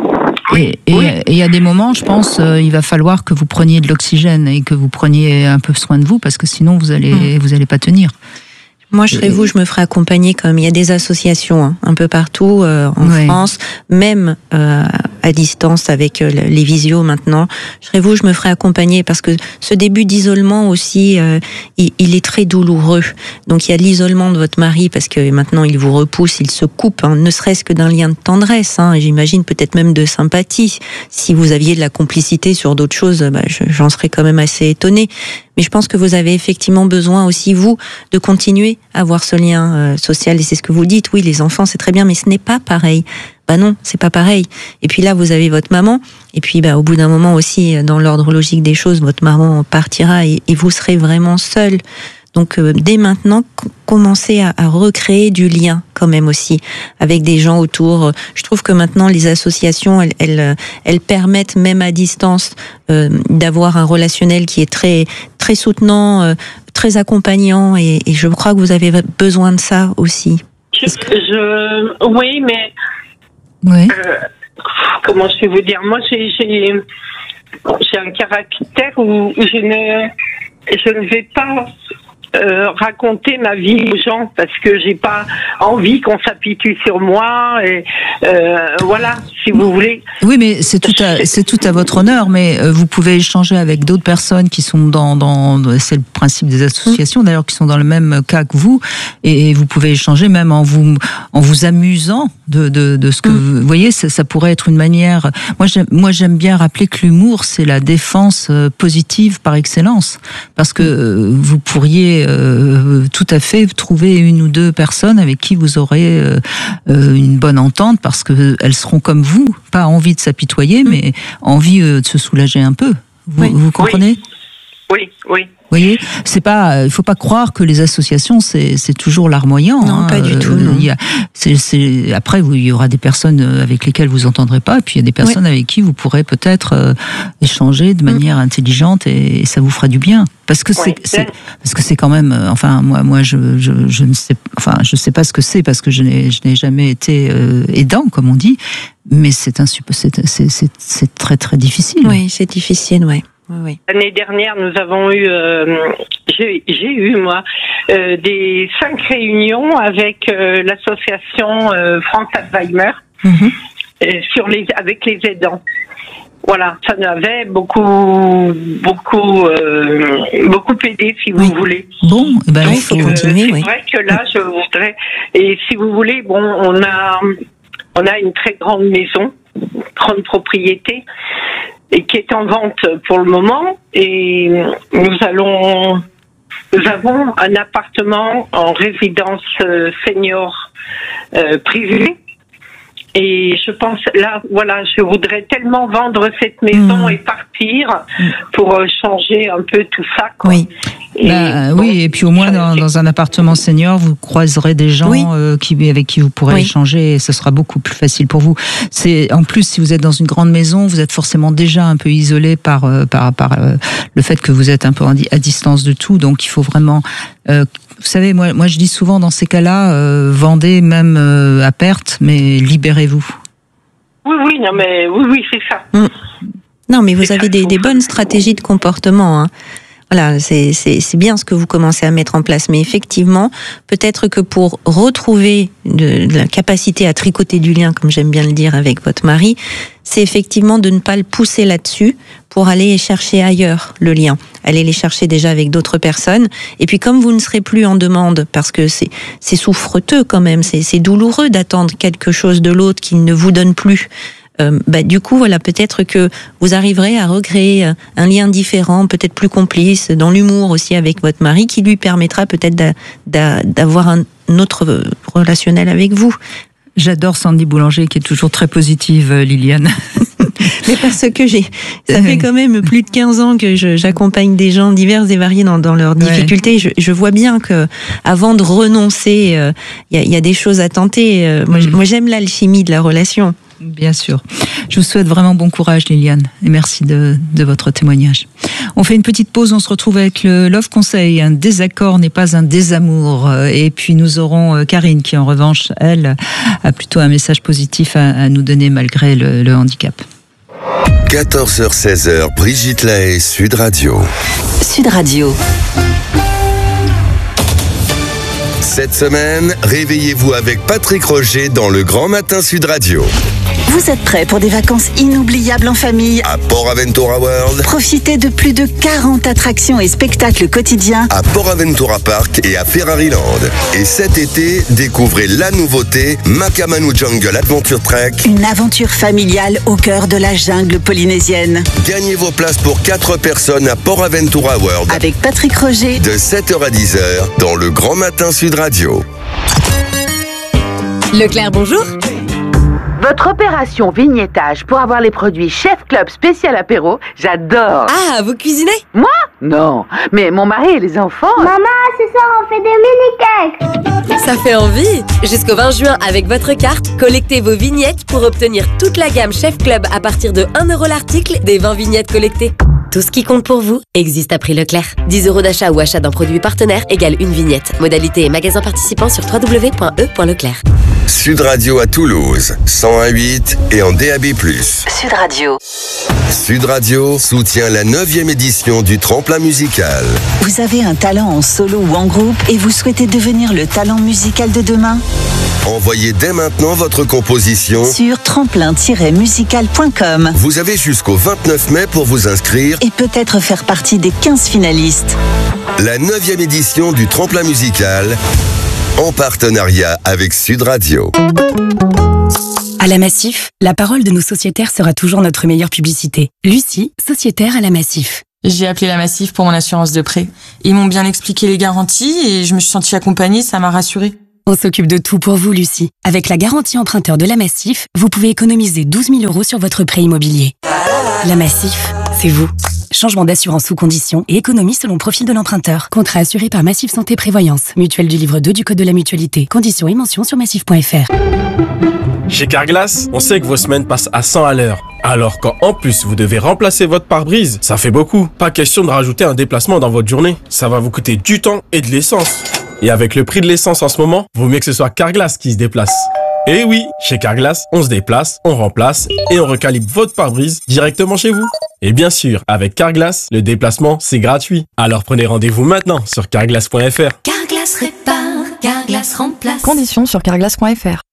Et il oui. et, et y a des moments, je pense, euh, il va falloir que vous preniez de l'oxygène et que vous preniez un peu soin de vous parce que sinon vous allez, mmh. vous allez pas tenir. Moi, je serais vous, je me ferais accompagner comme il y a des associations hein, un peu partout euh, en ouais. France, même euh, à distance avec euh, les visios maintenant. Je serais vous, je me ferais accompagner parce que ce début d'isolement aussi, euh, il, il est très douloureux. Donc il y a l'isolement de votre mari parce que maintenant il vous repousse, il se coupe, hein, ne serait-ce que d'un lien de tendresse. Hein, et j'imagine peut-être même de sympathie. Si vous aviez de la complicité sur d'autres choses, bah, je, j'en serais quand même assez étonnée. Mais je pense que vous avez effectivement besoin aussi, vous, de continuer à avoir ce lien euh, social. Et c'est ce que vous dites, oui, les enfants, c'est très bien, mais ce n'est pas pareil. Bah non, c'est pas pareil. Et puis là, vous avez votre maman. Et puis, bah, au bout d'un moment aussi, dans l'ordre logique des choses, votre maman partira et, et vous serez vraiment seul. Donc, euh, dès maintenant, c- commencez à, à recréer du lien quand même aussi avec des gens autour. Je trouve que maintenant, les associations, elles, elles, elles permettent même à distance euh, d'avoir un relationnel qui est très, très soutenant, euh, très accompagnant. Et, et je crois que vous avez besoin de ça aussi. Je, je oui, mais oui. Euh, comment je vais vous dire ? Moi, j'ai, j'ai, j'ai un caractère où je ne, je ne vais pas euh, raconter ma vie aux gens parce que j'ai pas envie qu'on s'apitoie sur moi et euh, voilà, si vous voulez. Oui, mais c'est tout à c'est tout à votre honneur. Mais vous pouvez échanger avec d'autres personnes qui sont dans dans c'est le principe des associations d'ailleurs qui sont dans le même cas que vous et vous pouvez échanger même en vous en vous amusant de de, de ce que mmh. vous voyez. Ça, ça pourrait être une manière. Moi, j'aime, moi, j'aime bien rappeler que l'humour c'est la défense positive par excellence parce que euh, vous pourriez euh, tout à fait trouver une ou deux personnes avec qui vous aurez euh, euh, une bonne entente parce que elles seront comme vous, pas envie de s'apitoyer, mmh. mais envie euh, de se soulager un peu. Vous, oui. vous comprenez ? Oui, oui. Vous voyez, c'est pas, il faut pas croire que les associations c'est c'est toujours larmoyant. Non, hein. pas du tout. Il y a, c'est, c'est après il y aura des personnes avec lesquelles vous entendrez pas, et puis il y a des personnes oui. avec qui vous pourrez peut-être euh, échanger de manière mmh. intelligente et, et ça vous fera du bien. Parce que c'est, oui. c'est parce que c'est quand même, euh, enfin moi moi je, je je ne sais, enfin je sais pas ce que c'est parce que je n'ai je n'ai jamais été euh, aidant comme on dit, mais c'est un c'est c'est c'est, c'est très très difficile. Oui, c'est difficile, ouais. Oui, oui. L'année dernière, nous avons eu, euh, j'ai, j'ai eu moi, euh, des cinq réunions avec euh, l'association euh, France Alzheimer mm-hmm. euh, sur les, avec les aidants. Voilà, ça nous avait beaucoup, beaucoup, euh, beaucoup aidé, si vous oui. voulez. Bon, eh ben, donc, il faut euh, continuer. C'est oui. vrai que là, je voudrais, et si vous voulez, bon, on a, on a une très grande maison, grande propriété. Et qui est en vente pour le moment. Et nous allons, nous avons un appartement en résidence senior euh, privée. Et je pense, là, voilà, je voudrais tellement vendre cette maison mmh. et partir pour changer un peu tout ça, quoi. Oui. Et, bah, bon, oui, et puis au moins dans, dans un appartement senior, vous croiserez des gens oui. euh, qui, avec qui vous pourrez oui. échanger et ce sera beaucoup plus facile pour vous. C'est, en plus, si vous êtes dans une grande maison, vous êtes forcément déjà un peu isolé par, euh, par, par euh, le fait que vous êtes un peu à distance de tout. Donc il faut vraiment... Euh, vous savez, moi, moi je dis souvent dans ces cas-là, euh, vendez même euh, à perte, mais libérez-vous. Oui, oui, non, mais oui, oui, c'est ça. Mmh. Non, mais vous c'est avez ça, des, des bonnes stratégies de comportement. Hein. Voilà, c'est, c'est, c'est bien ce que vous commencez à mettre en place. Mais effectivement, peut-être que pour retrouver de, de la capacité à tricoter du lien, comme j'aime bien le dire avec votre mari, c'est effectivement de ne pas le pousser là-dessus pour aller chercher ailleurs le lien. Aller les chercher déjà avec d'autres personnes. Et puis comme vous ne serez plus en demande, parce que c'est, c'est souffreteux quand même, c'est, c'est douloureux d'attendre quelque chose de l'autre qui ne vous donne plus. Euh, bah, du coup, voilà, peut-être que vous arriverez à recréer un lien différent, peut-être plus complice, dans l'humour aussi avec votre mari, qui lui permettra peut-être d'a, d'a, d'avoir un autre relationnel avec vous. J'adore Sandy Boulanger, qui est toujours très positive, Liliane. Mais parce que j'ai, ça fait quand même plus de quinze ans que je, j'accompagne des gens divers et variés dans, dans leurs difficultés. Ouais. Je, je vois bien que, avant de renoncer, il euh, y, a, y a des choses à tenter. Euh, moi, mmh. moi, j'aime l'alchimie de la relation. Bien sûr. Je vous souhaite vraiment bon courage, Liliane, et merci de, de votre témoignage. On fait une petite pause, on se retrouve avec le Love Conseil. Un désaccord n'est pas un désamour. Et puis nous aurons Karine qui, en revanche, elle, a plutôt un message positif à, à nous donner malgré le, le handicap. quatorze heures seize, Brigitte Lahaie, Sud Radio. Sud Radio. Cette semaine, réveillez-vous avec Patrick Roger dans le Grand Matin Sud Radio. Vous êtes prêts pour des vacances inoubliables en famille? À Port Aventura World. Profitez de plus de quarante attractions et spectacles quotidiens à Port Aventura Park et à Ferraryland. Et cet été, découvrez la nouveauté Makamanu Jungle Adventure Trek. Une aventure familiale au cœur de la jungle polynésienne. Gagnez vos places pour quatre personnes à Port Aventura World. Avec Patrick Roger. De sept heures à dix heures dans le Grand Matin Sud Radio. Leclerc, bonjour. Votre opération vignettage pour avoir les produits Chef Club spécial apéro, j'adore. Ah, vous cuisinez? Moi? Non, mais mon mari et les enfants... Maman, ce soir on fait des mini-cakes. Ça fait envie. Jusqu'au vingt juin, avec votre carte, collectez vos vignettes pour obtenir toute la gamme Chef Club à partir de un euro l'article des vingt vignettes collectées. Tout ce qui compte pour vous existe à prix Leclerc. dix euros d'achat ou achat d'un produit partenaire égale une vignette. Modalité et magasin participant sur w w w point e point leclerc. Sud Radio à Toulouse, cent un virgule huit et en D A B plus. Sud Radio. Sud Radio soutient la neuvième édition du Tremplin musical. Vous avez un talent en solo ou en groupe et vous souhaitez devenir le talent musical de demain ? Envoyez dès maintenant votre composition sur tremplin tiret musical point com. Vous avez jusqu'au vingt-neuf mai pour vous inscrire et peut-être faire partie des quinze finalistes. La neuvième édition du Tremplin musical, en partenariat avec Sud Radio. À la Massif, la parole de nos sociétaires sera toujours notre meilleure publicité. Lucie, sociétaire à la Massif. J'ai appelé la Massif pour mon assurance de prêt. Ils m'ont bien expliqué les garanties et je me suis sentie accompagnée, ça m'a rassurée. On s'occupe de tout pour vous, Lucie. Avec la garantie emprunteur de la Massif, vous pouvez économiser douze mille euros sur votre prêt immobilier. La Massif, c'est vous. Changement d'assurance sous conditions et économie selon profil de l'emprunteur. Contrat assuré par Massif Santé Prévoyance. Mutuelle du livre deux du Code de la Mutualité. Conditions et mentions sur massif point f r. Chez Carglass, on sait que vos semaines passent à cent à l'heure. Alors quand en plus vous devez remplacer votre pare-brise, ça fait beaucoup. Pas question de rajouter un déplacement dans votre journée. Ça va vous coûter du temps et de l'essence. Et avec le prix de l'essence en ce moment, vaut mieux que ce soit Carglass qui se déplace. Et oui, chez Carglass, on se déplace, on remplace et on recalibre votre pare-brise directement chez vous. Et bien sûr, avec Carglass, le déplacement, c'est gratuit. Alors prenez rendez-vous maintenant sur carglass point f r. Carglass répare, Carglass remplace. Conditions sur carglass point f r.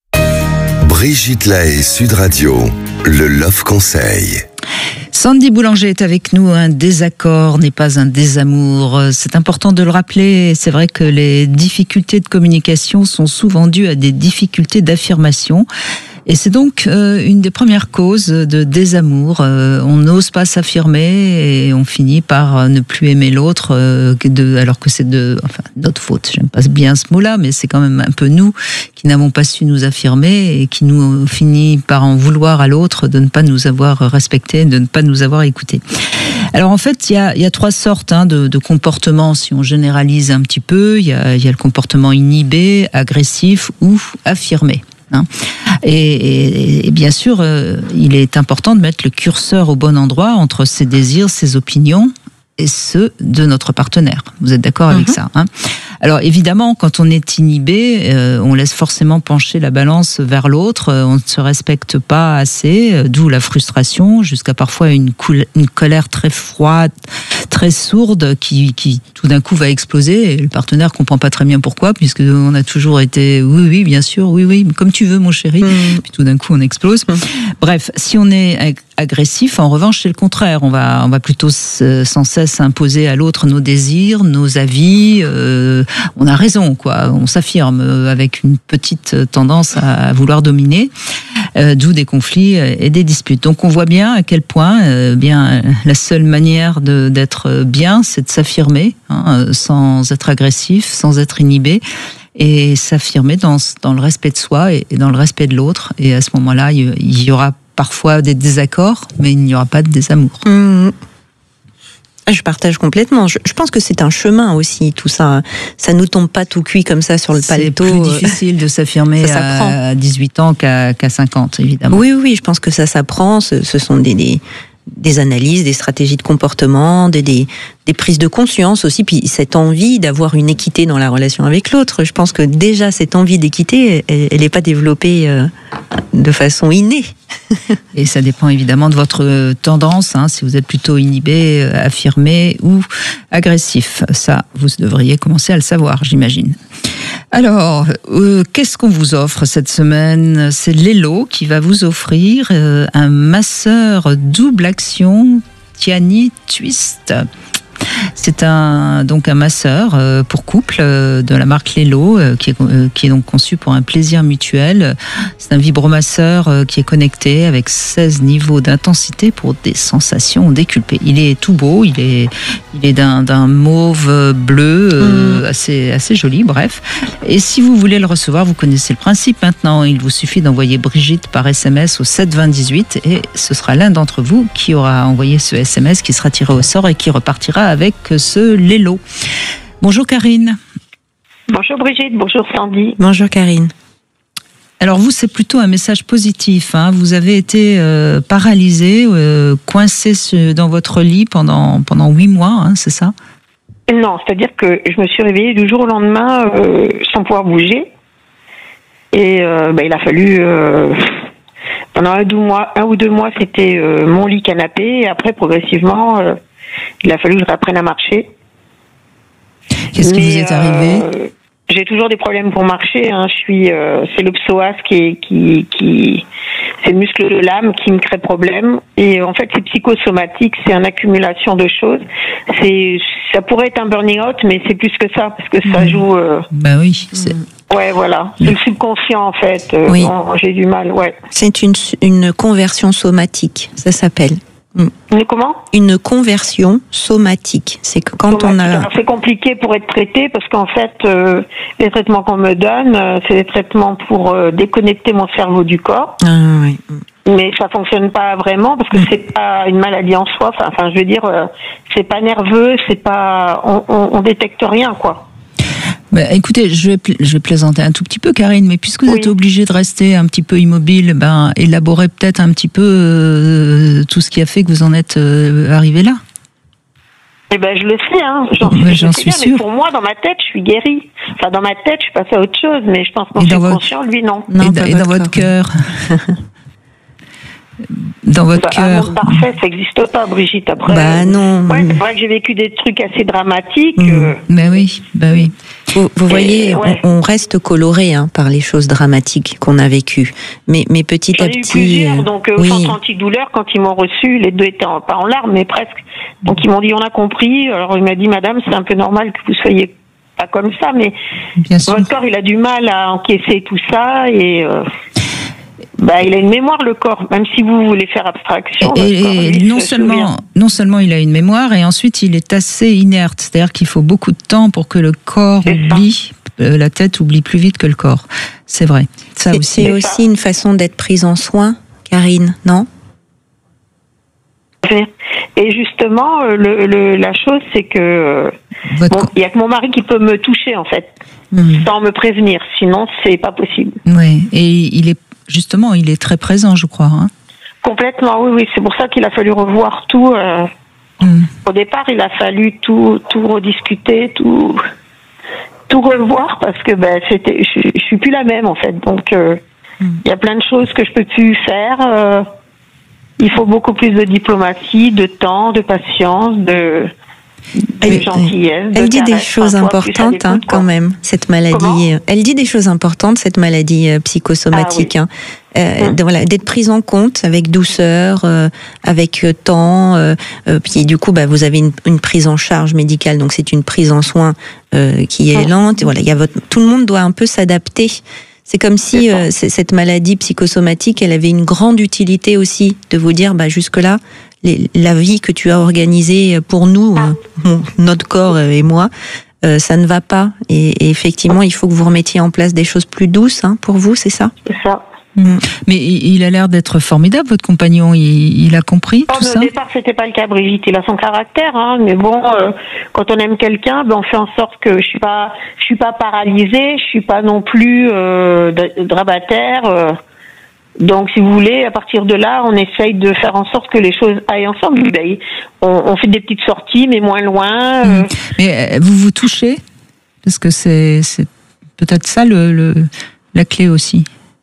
Brigitte Lahaie, Sud Radio, le Love Conseil. Sandy Boulanger est avec nous. Un désaccord n'est pas un désamour. C'est important de le rappeler. C'est vrai que les difficultés de communication sont souvent dues à des difficultés d'affirmation. Et c'est donc euh, une des premières causes de désamour. Euh, on n'ose pas s'affirmer et on finit par ne plus aimer l'autre, euh, de, alors que c'est de enfin, notre faute. J'aime pas bien ce mot-là, mais c'est quand même un peu nous qui n'avons pas su nous affirmer et qui nous finit par en vouloir à l'autre de ne pas nous avoir respectés, de ne pas nous avoir écoutés. Alors en fait, il y a, il y a trois sortes hein, de, de comportements, si on généralise un petit peu. Il y a, il y a le comportement inhibé, agressif ou affirmé. Hein. Et, et, et bien sûr, euh, il est important de mettre le curseur au bon endroit entre ses désirs, ses opinions et ceux de notre partenaire. Vous êtes d'accord avec mm-hmm. ça hein? Alors évidemment, quand on est inhibé, euh, on laisse forcément pencher la balance vers l'autre, euh, on ne se respecte pas assez, euh, d'où la frustration, jusqu'à parfois une, coul- une colère très froide, très sourde, qui, qui tout d'un coup va exploser, et le partenaire comprend pas très bien pourquoi, puisque on a toujours été oui, oui, bien sûr, oui, oui, comme tu veux mon chéri, mmh. puis tout d'un coup on explose. Mmh. Bref, si on est agressif, en revanche, c'est le contraire, on va, on va plutôt sans cesse imposer à l'autre nos désirs, nos avis, euh, on a raison, quoi. On s'affirme avec une petite tendance à vouloir dominer, euh, d'où des conflits et des disputes. Donc on voit bien à quel point, euh, bien, la seule manière de, d'être bien, c'est de s'affirmer, hein, sans être agressif, sans être inhibé, et s'affirmer dans, dans le respect de soi et, et dans le respect de l'autre. Et à ce moment-là, il, il y aura parfois des désaccords, mais il n'y aura pas de désamour. Mmh. Je partage complètement. Je, je pense que c'est un chemin aussi, tout ça. Ça nous tombe pas tout cuit comme ça sur le paletot. C'est plus difficile de s'affirmer à dix-huit ans qu'à, qu'à cinquante, évidemment. Oui, oui, je pense que ça s'apprend. Ce, ce sont des, des, des analyses, des stratégies de comportement, des, des, des prises de conscience aussi, puis cette envie d'avoir une équité dans la relation avec l'autre. Je pense que déjà, cette envie d'équité, elle n'est pas développée euh, de façon innée. Et ça dépend évidemment de votre tendance, hein, si vous êtes plutôt inhibé, affirmé ou agressif. Ça, vous devriez commencer à le savoir, j'imagine. Alors, euh, qu'est-ce qu'on vous offre cette semaine ? C'est Lelo qui va vous offrir euh, un masseur double action Tiani Twist. C'est un, donc un masseur euh, pour couple euh, de la marque Lelo euh, qui, est, euh, qui est donc conçu pour un plaisir mutuel. C'est un vibromasseur euh, qui est connecté avec seize niveaux d'intensité pour des sensations décuplées. Il est tout beau, il est, il est d'un, d'un mauve bleu euh, mmh. assez, assez joli, bref. Et si vous voulez le recevoir, vous connaissez le principe maintenant. Il vous suffit d'envoyer Brigitte par S M S au sept vingt dix-huit et ce sera l'un d'entre vous qui aura envoyé ce S M S qui sera tiré au sort et qui repartira avec ce Lelo. Bonjour Karine. Bonjour Brigitte, bonjour Sandy. Bonjour Karine. Alors vous, c'est plutôt un message positif. Hein. Vous avez été euh, paralysé, euh, coincé dans votre lit pendant pendant huit mois, hein, c'est ça? Non, c'est-à-dire que je me suis réveillée du jour au lendemain euh, sans pouvoir bouger. Et euh, bah, il a fallu euh, pendant un, deux mois, un ou deux mois, c'était euh, mon lit canapé. Et après, progressivement, euh, il a fallu que je réapprenne à marcher. Qu'est-ce qui vous est arrivé? euh, J'ai toujours des problèmes pour marcher. Hein. Je suis, euh, c'est le psoas qui, est, qui, qui, c'est le muscle de l'âme qui me crée problème. Et en fait, c'est psychosomatique, c'est une accumulation de choses. C'est, ça pourrait être un burning out, mais c'est plus que ça parce que ça mmh. joue. Euh... Ben oui. C'est... Ouais, voilà. C'est le subconscient en fait. Euh, oui. bon, j'ai du mal. Ouais. C'est une une conversion somatique, ça s'appelle. Une comment? Une conversion somatique. C'est que quand somatique. on a. Alors, c'est compliqué pour être traité parce qu'en fait, euh, les traitements qu'on me donne, euh, c'est des traitements pour euh, déconnecter mon cerveau du corps. Ah, oui. Mais ça fonctionne pas vraiment parce que c'est pas une maladie en soi. Enfin, enfin je veux dire, euh, c'est pas nerveux, c'est pas, on, on, on détecte rien, quoi. Bah, écoutez, je vais, je vais plaisanter un tout petit peu, Karine, mais puisque vous oui. êtes obligée de rester un petit peu immobile, ben, élaborez peut-être un petit peu euh, tout ce qui a fait que vous en êtes euh, arrivé là. Eh ben, je le sais, hein. J'en, ouais, je j'en sais suis bien, sûre. Mais pour moi, dans ma tête, je suis guérie. Enfin, dans ma tête, je suis passée à autre chose, mais je pense que mon subconscient, votre... lui, non. non et, d- et dans votre cœur. Dans votre bah, cœur. Un monde parfait, ça n'existe pas, Brigitte. Après, bah non. Ouais, c'est vrai que j'ai vécu des trucs assez dramatiques. Mmh. Euh... Ben oui, bah oui. Vous, vous voyez, ouais. on, on reste coloré hein, par les choses dramatiques qu'on a vécues. Mais, mais petit J'en à ai petit. Eu plusieurs, donc euh, oui. Au centre antidouleur, quand ils m'ont reçu, les deux étaient en, pas en larmes, mais presque. Donc ils m'ont dit, on a compris. Alors il m'a dit, madame, c'est un peu normal que vous soyez pas comme ça, mais Bien votre sûr. corps, il a du mal à encaisser tout ça et. Euh... Bah, il a une mémoire, le corps, même si vous voulez faire abstraction. Et, corps, et non, seulement, non seulement il a une mémoire, et ensuite il est assez inerte. C'est-à-dire qu'il faut beaucoup de temps pour que le corps c'est oublie, euh, la tête oublie plus vite que le corps. C'est vrai. Ça c'est, aussi. C'est aussi une façon d'être prise en soin, Karine, non? Et justement, le, le, la chose, c'est que il bon, y a que mon mari qui peut me toucher, en fait, mmh. sans me prévenir. Sinon, c'est pas possible. Oui, et il est Justement, il est très présent, je crois. Hein. Complètement, oui, oui. C'est pour ça qu'il a fallu revoir tout. Euh... Mm. Au départ, il a fallu tout, tout rediscuter, tout, tout revoir parce que ben, c'était, je, je suis plus la même en fait. Donc, il euh, mm. y a plein de choses que je peux plus faire. Euh... Il faut beaucoup plus de diplomatie, de temps, de patience, de. Elle, elle, elle dit des choses importantes hein, quand même, cette maladie. Comment elle dit des choses importantes, cette maladie euh, psychosomatique. Ah, oui. hein. euh, mmh. de, voilà, d'être prise en compte avec douceur, euh, avec euh, temps. Euh, euh, puis du coup, bah, vous avez une, une prise en charge médicale, donc c'est une prise en soin euh, qui est mmh. lente. Et voilà, il y a votre, tout le monde doit un peu s'adapter. C'est comme si euh, cette maladie psychosomatique, elle avait une grande utilité aussi de vous dire, bah, jusque-là, les, la vie que tu as organisée pour nous, ah. euh, notre corps et moi, euh, ça ne va pas. Et, et effectivement, il faut que vous remettiez en place des choses plus douces hein, pour vous, c'est ça? C'est ça. Mmh. Mais il a l'air d'être formidable, votre compagnon. Il, il a compris oh, tout ça. Au départ, c'était pas le cas, Brigitte. Il a son caractère, hein. Mais bon, euh, quand on aime quelqu'un, ben on fait en sorte que je suis pas, je suis pas paralysée, je suis pas non plus euh, drabataire. Euh. Donc, si vous voulez, à partir de là, on essaye de faire en sorte que les choses aillent ensemble. Ben, on, on fait des petites sorties, mais moins loin. Euh. Mmh. Mais vous vous touchez, parce que c'est, c'est peut-être ça le, le, la clé aussi.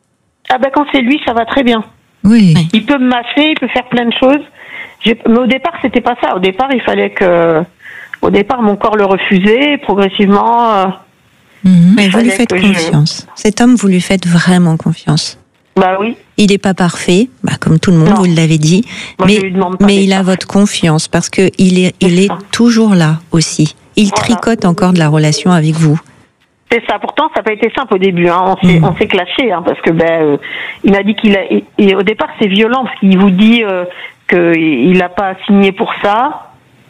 Ah ben quand c'est lui, ça va très bien. Oui. Il peut me masser, il peut faire plein de choses. J'ai... Mais au départ, c'était pas ça. Au départ, il fallait que... Au départ, mon corps le refusait. Progressivement... Euh... Mmh. Mais vous lui faites confiance. Je... Cet homme, vous lui faites vraiment confiance. Bah oui. Il n'est pas parfait, bah, comme tout le monde, non. vous l'avez dit. Moi, mais mais il a votre confiance parce qu'il est, il est toujours là aussi. Il voilà. tricote encore de la relation avec vous. C'est ça. Pourtant, ça n'a pas été simple au début. Hein. On s'est, mmh. on s'est clashé hein, parce que ben, euh, il m'a dit qu'il a. Et, et au départ, c'est violent parce qu'il vous dit euh, qu'il n'a pas signé pour ça.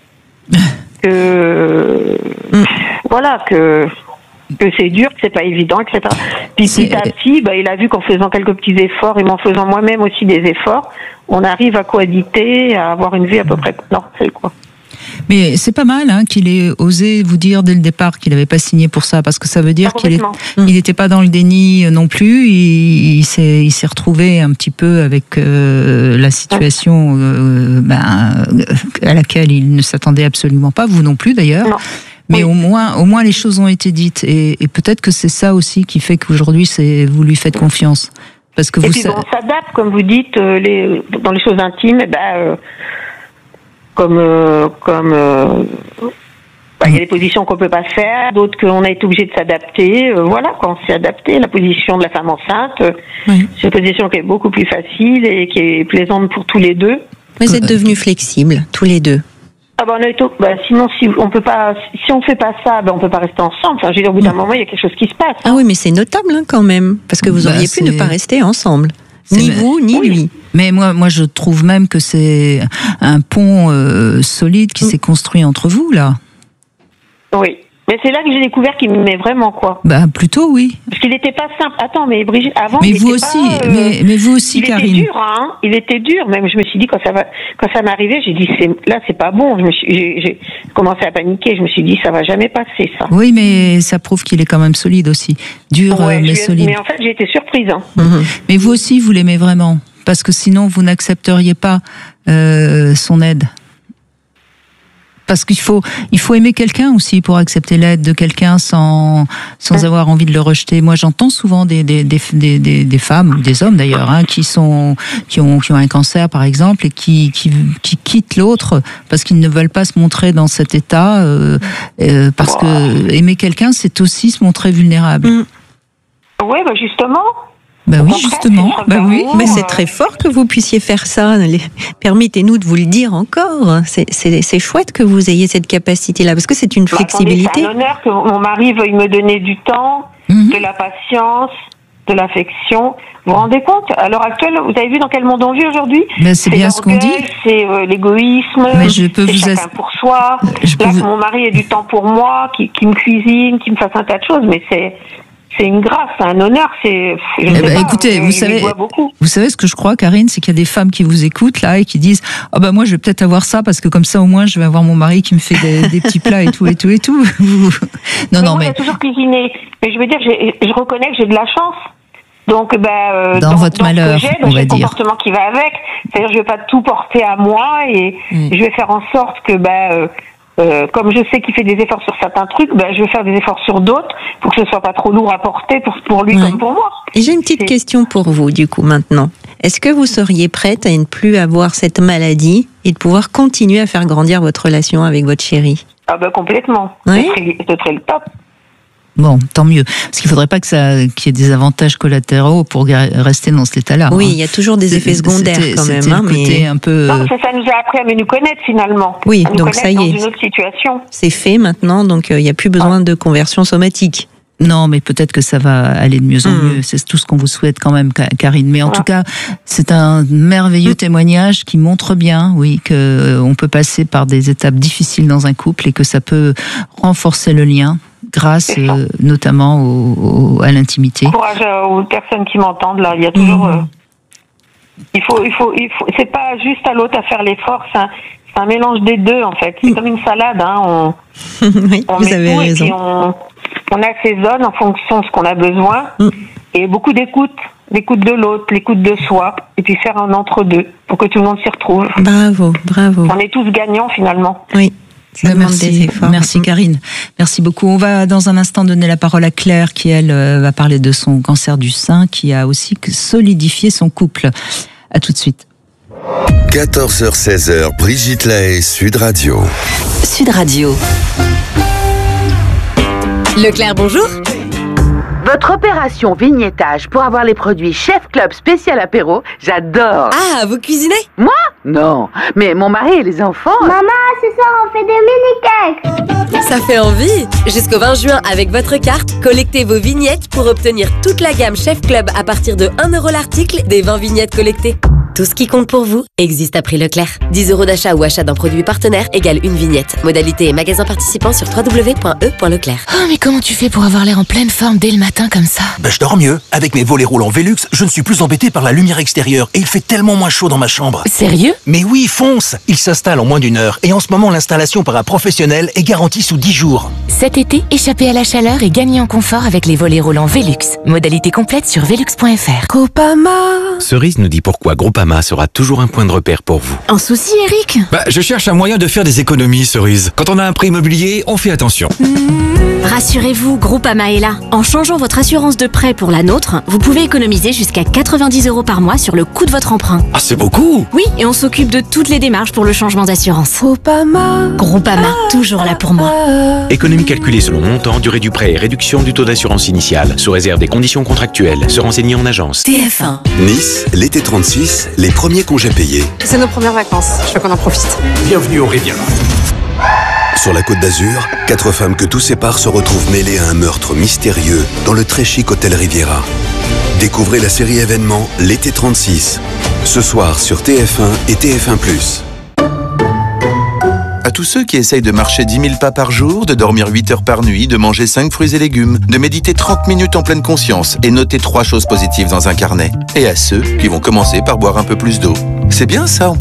que mmh. voilà que que c'est dur, que c'est pas évident, et cetera. Puis c'est... petit à petit, ben, il a vu qu'en faisant quelques petits efforts et m'en faisant moi-même aussi des efforts, on arrive à cohabiter, à avoir une vie à peu près normale, quoi. Mais c'est pas mal hein, qu'il ait osé vous dire dès le départ qu'il n'avait pas signé pour ça, parce que ça veut dire Ah, qu'il est, complètement. il n'était pas dans le déni non plus. Il, il s'est, il s'est retrouvé un petit peu avec euh, la situation euh, ben, à laquelle il ne s'attendait absolument pas, vous non plus d'ailleurs. Non. Mais au moins, au moins les choses ont été dites, et, et peut-être que c'est ça aussi qui fait qu'aujourd'hui, c'est, vous lui faites confiance, parce que Et vous. puis sa- bon, on s'adapte, comme vous dites, euh, les, dans les choses intimes, eh ben, euh, comme, euh, comme, euh, bah, il y a des positions qu'on peut pas faire, d'autres qu'on a été obligé de s'adapter. euh, voilà, quand on s'est adapté, la position de la femme enceinte, euh, Oui. c'est une position qui est beaucoup plus facile et qui est plaisante pour tous les deux. Vous êtes devenus flexibles, tous les deux. Ah ben on a été, bah, sinon si on peut pas, si on fait pas ça, ben on peut pas rester ensemble. Enfin, je veux dire, au bout d'un moment, il y a quelque chose qui se passe. Ah oui, mais c'est notable hein, quand même, parce que vous Bah, auriez pu c'est- ne pas rester ensemble. C'est Ni vrai. vous, ni lui. Mais moi, moi, je trouve même que c'est un pont euh, solide qui s'est construit entre vous là. Oui. Mais c'est là que j'ai découvert qu'il m'aimait vraiment, quoi. Bah plutôt oui. Parce qu'il n'était pas simple. Attends, mais Brigitte, avant, Mais il vous était aussi, pas, euh, mais, mais vous aussi, il Karine. était dur, hein. Il était dur. Même, je me suis dit, quand ça va, quand ça m'est arrivé, j'ai dit, c'est, là, c'est pas bon. Je me suis, j'ai, j'ai commencé à paniquer. Je me suis dit, ça va jamais passer, ça. Oui, mais ça prouve qu'il est quand même solide aussi. Dur, Ouais, euh, je mais lui ai- solide. mais en fait, j'ai été surprise, hein. Mais vous aussi, vous l'aimez vraiment, parce que sinon, vous n'accepteriez pas euh, son aide. Parce qu'il faut, il faut aimer quelqu'un aussi pour accepter l'aide de quelqu'un sans, sans avoir envie de le rejeter. Moi, j'entends souvent des, des, des, des, des, des femmes, ou des hommes d'ailleurs, hein, qui sont, qui ont, qui ont un cancer par exemple, et qui, qui, qui quittent l'autre parce qu'ils ne veulent pas se montrer dans cet état, euh, euh, parce que aimer quelqu'un, c'est aussi se montrer vulnérable. Ouais, bah, justement. Bah oui, contraire, justement. c'est Bah oui. Mais c'est très fort que vous puissiez faire ça. Les- Permettez-nous de vous le dire encore. C'est, c'est, c'est chouette que vous ayez cette capacité-là, parce que c'est une Bah, attendez, flexibilité. c'est un honneur que mon mari veuille me donner du temps, de la patience, de l'affection. Vous vous rendez compte? À l'heure actuelle, vous avez vu dans quel monde on vit aujourd'hui? Ben, c'est bien ce qu'on l'orgueil, dit. C'est euh, l'égoïsme. Mais je peux c'est vous chacun ass- pour soi. Je peux Là, vous- que mon mari ait du temps pour moi, qui, qui me cuisine, qui me fasse un tas de choses, mais c'est c'est une grâce, c'est un honneur. C'est. Je Eh sais ben, pas, écoutez, je- vous je lui savez, dois beaucoup. vous savez ce que je crois, Karine, c'est qu'il y a des femmes qui vous écoutent là et qui disent ah ben moi je vais peut-être avoir ça parce que comme ça au moins je vais avoir mon mari qui me fait des, des petits plats et tout et tout et tout. non mais non moi, mais j'ai toujours cuisiné. Mais je veux dire, j'ai- je reconnais que j'ai de la chance. Donc, ben, euh, Dans votre ce que malheur, j'ai, ben, on j'ai va le dire. comportement qui va avec. C'est-à-dire, je vais pas tout porter à moi et je vais faire en sorte que, ben, euh, euh, comme je sais qu'il fait des efforts sur certains trucs, ben, je vais faire des efforts sur d'autres pour que ce soit pas trop lourd à porter pour, pour lui Ouais. comme pour moi. Et j'ai une petite question pour vous, du coup, maintenant. Est-ce que vous seriez prête à ne plus avoir cette maladie et de pouvoir continuer à faire grandir votre relation avec votre chéri? Ah ben, complètement. Oui. Ce serait, ce serait le top. bon tant mieux parce qu'il faudrait pas que ça qu'il y ait des avantages collatéraux pour ga- rester dans cet état-là. Oui, hein. il y a toujours des effets C'était- secondaires quand c'était même. le hein, côté mais un peu. Non, ça, ça nous a appris à mieux nous connaître finalement. Oui, à nous donc connaître ça y dans est. une autre situation. c'est fait maintenant, donc euh, il n'y a plus besoin de conversion somatique. Non, mais peut-être que ça va aller de mieux en Mm. mieux. C'est tout ce qu'on vous souhaite quand même, Ka- Karine. Mais en Voilà. tout cas, c'est un merveilleux témoignage qui montre bien, oui, que euh, on peut passer par des étapes difficiles dans un couple et que ça peut renforcer le lien grâce C'est ça. euh, notamment au, au- à l'intimité. Courage euh, aux personnes qui m'entendent là. Il y a toujours. euh, il faut, il faut, il faut. C'est pas juste à l'autre à faire l'effort. C'est un, c'est un mélange des deux en fait. C'est comme une salade. Hein. On, oui, on vous met avez tout raison. et puis on, on assaisonne en fonction de ce qu'on a besoin. Mm. Et beaucoup d'écoute, l'écoute de l'autre, l'écoute de soi, et puis faire un entre-deux pour que tout le monde s'y retrouve. Bravo, bravo. On est tous gagnants finalement. Oui. Ça Ben, demande des merci, efforts. merci Karine. Merci beaucoup. On va dans un instant donner la parole à Claire qui, elle, euh, va parler de son cancer du sein qui a aussi solidifié son couple. À tout de suite. quatorze heures seize, Brigitte Lahaye, Sud Radio. Sud Radio. Leclerc, bonjour. Votre opération vignettage pour avoir les produits Chef Club spécial apéro, j'adore. Ah, vous cuisinez? Moi? Non. Mais mon mari et les enfants. Maman, ce soir on fait des mini-cakes. Ça fait envie. Jusqu'au vingt juin, avec votre carte, collectez vos vignettes pour obtenir toute la gamme Chef Club à partir de un euro l'article des vingt vignettes collectées. Tout ce qui compte pour vous existe à prix Leclerc. dix euros d'achat ou achat d'un produit partenaire égale une vignette. Modalité et magasin participant sur w w w point e point leclerc. Oh, mais comment tu fais pour avoir l'air en pleine forme dès le matin comme ça? Bah, je dors mieux. Avec mes volets roulants Velux, je ne suis plus embêté par la lumière extérieure et il fait tellement moins chaud dans ma chambre. Sérieux? Mais oui, fonce! Il s'installe en moins d'une heure et en ce moment, l'installation par un professionnel est garantie sous dix jours. Cet été, échappez à la chaleur et gagnez en confort avec les volets roulants Velux. Modalité complète sur velux point f r. Groupama. Cerise nous dit pourquoi Groupama sera toujours un point de repère pour vous. Un souci, Eric? Bah, je cherche un moyen de faire des économies, Cerise. Quand on a un prêt immobilier, on fait attention. Rassurez-vous, Groupama est là. En changeant votre assurance de prêt pour la nôtre, vous pouvez économiser jusqu'à quatre-vingt-dix euros par mois sur le coût de votre emprunt. Ah, c'est beaucoup! Oui, et on s'occupe de toutes les démarches pour le changement d'assurance. Groupama. Groupama, toujours là pour moi. Économie calculée selon montant, durée du prêt et réduction du taux d'assurance initial, sous réserve des conditions contractuelles. Se renseigner en agence. T F un. Nice, l'été trente-six, les premiers congés payés. C'est nos premières vacances, je veux qu'on en profite. Bienvenue au Riviera. Sur la Côte d'Azur, quatre femmes que tout sépare se retrouvent mêlées à un meurtre mystérieux dans le très chic hôtel Riviera. Découvrez la série événement L'été trente-six, ce soir sur T F un et T F un plus. À tous ceux qui essayent de marcher dix mille pas par jour, de dormir huit heures par nuit, de manger cinq fruits et légumes, de méditer trente minutes en pleine conscience et noter trois choses positives dans un carnet. Et à ceux qui vont commencer par boire un peu plus d'eau. C'est bien ça, on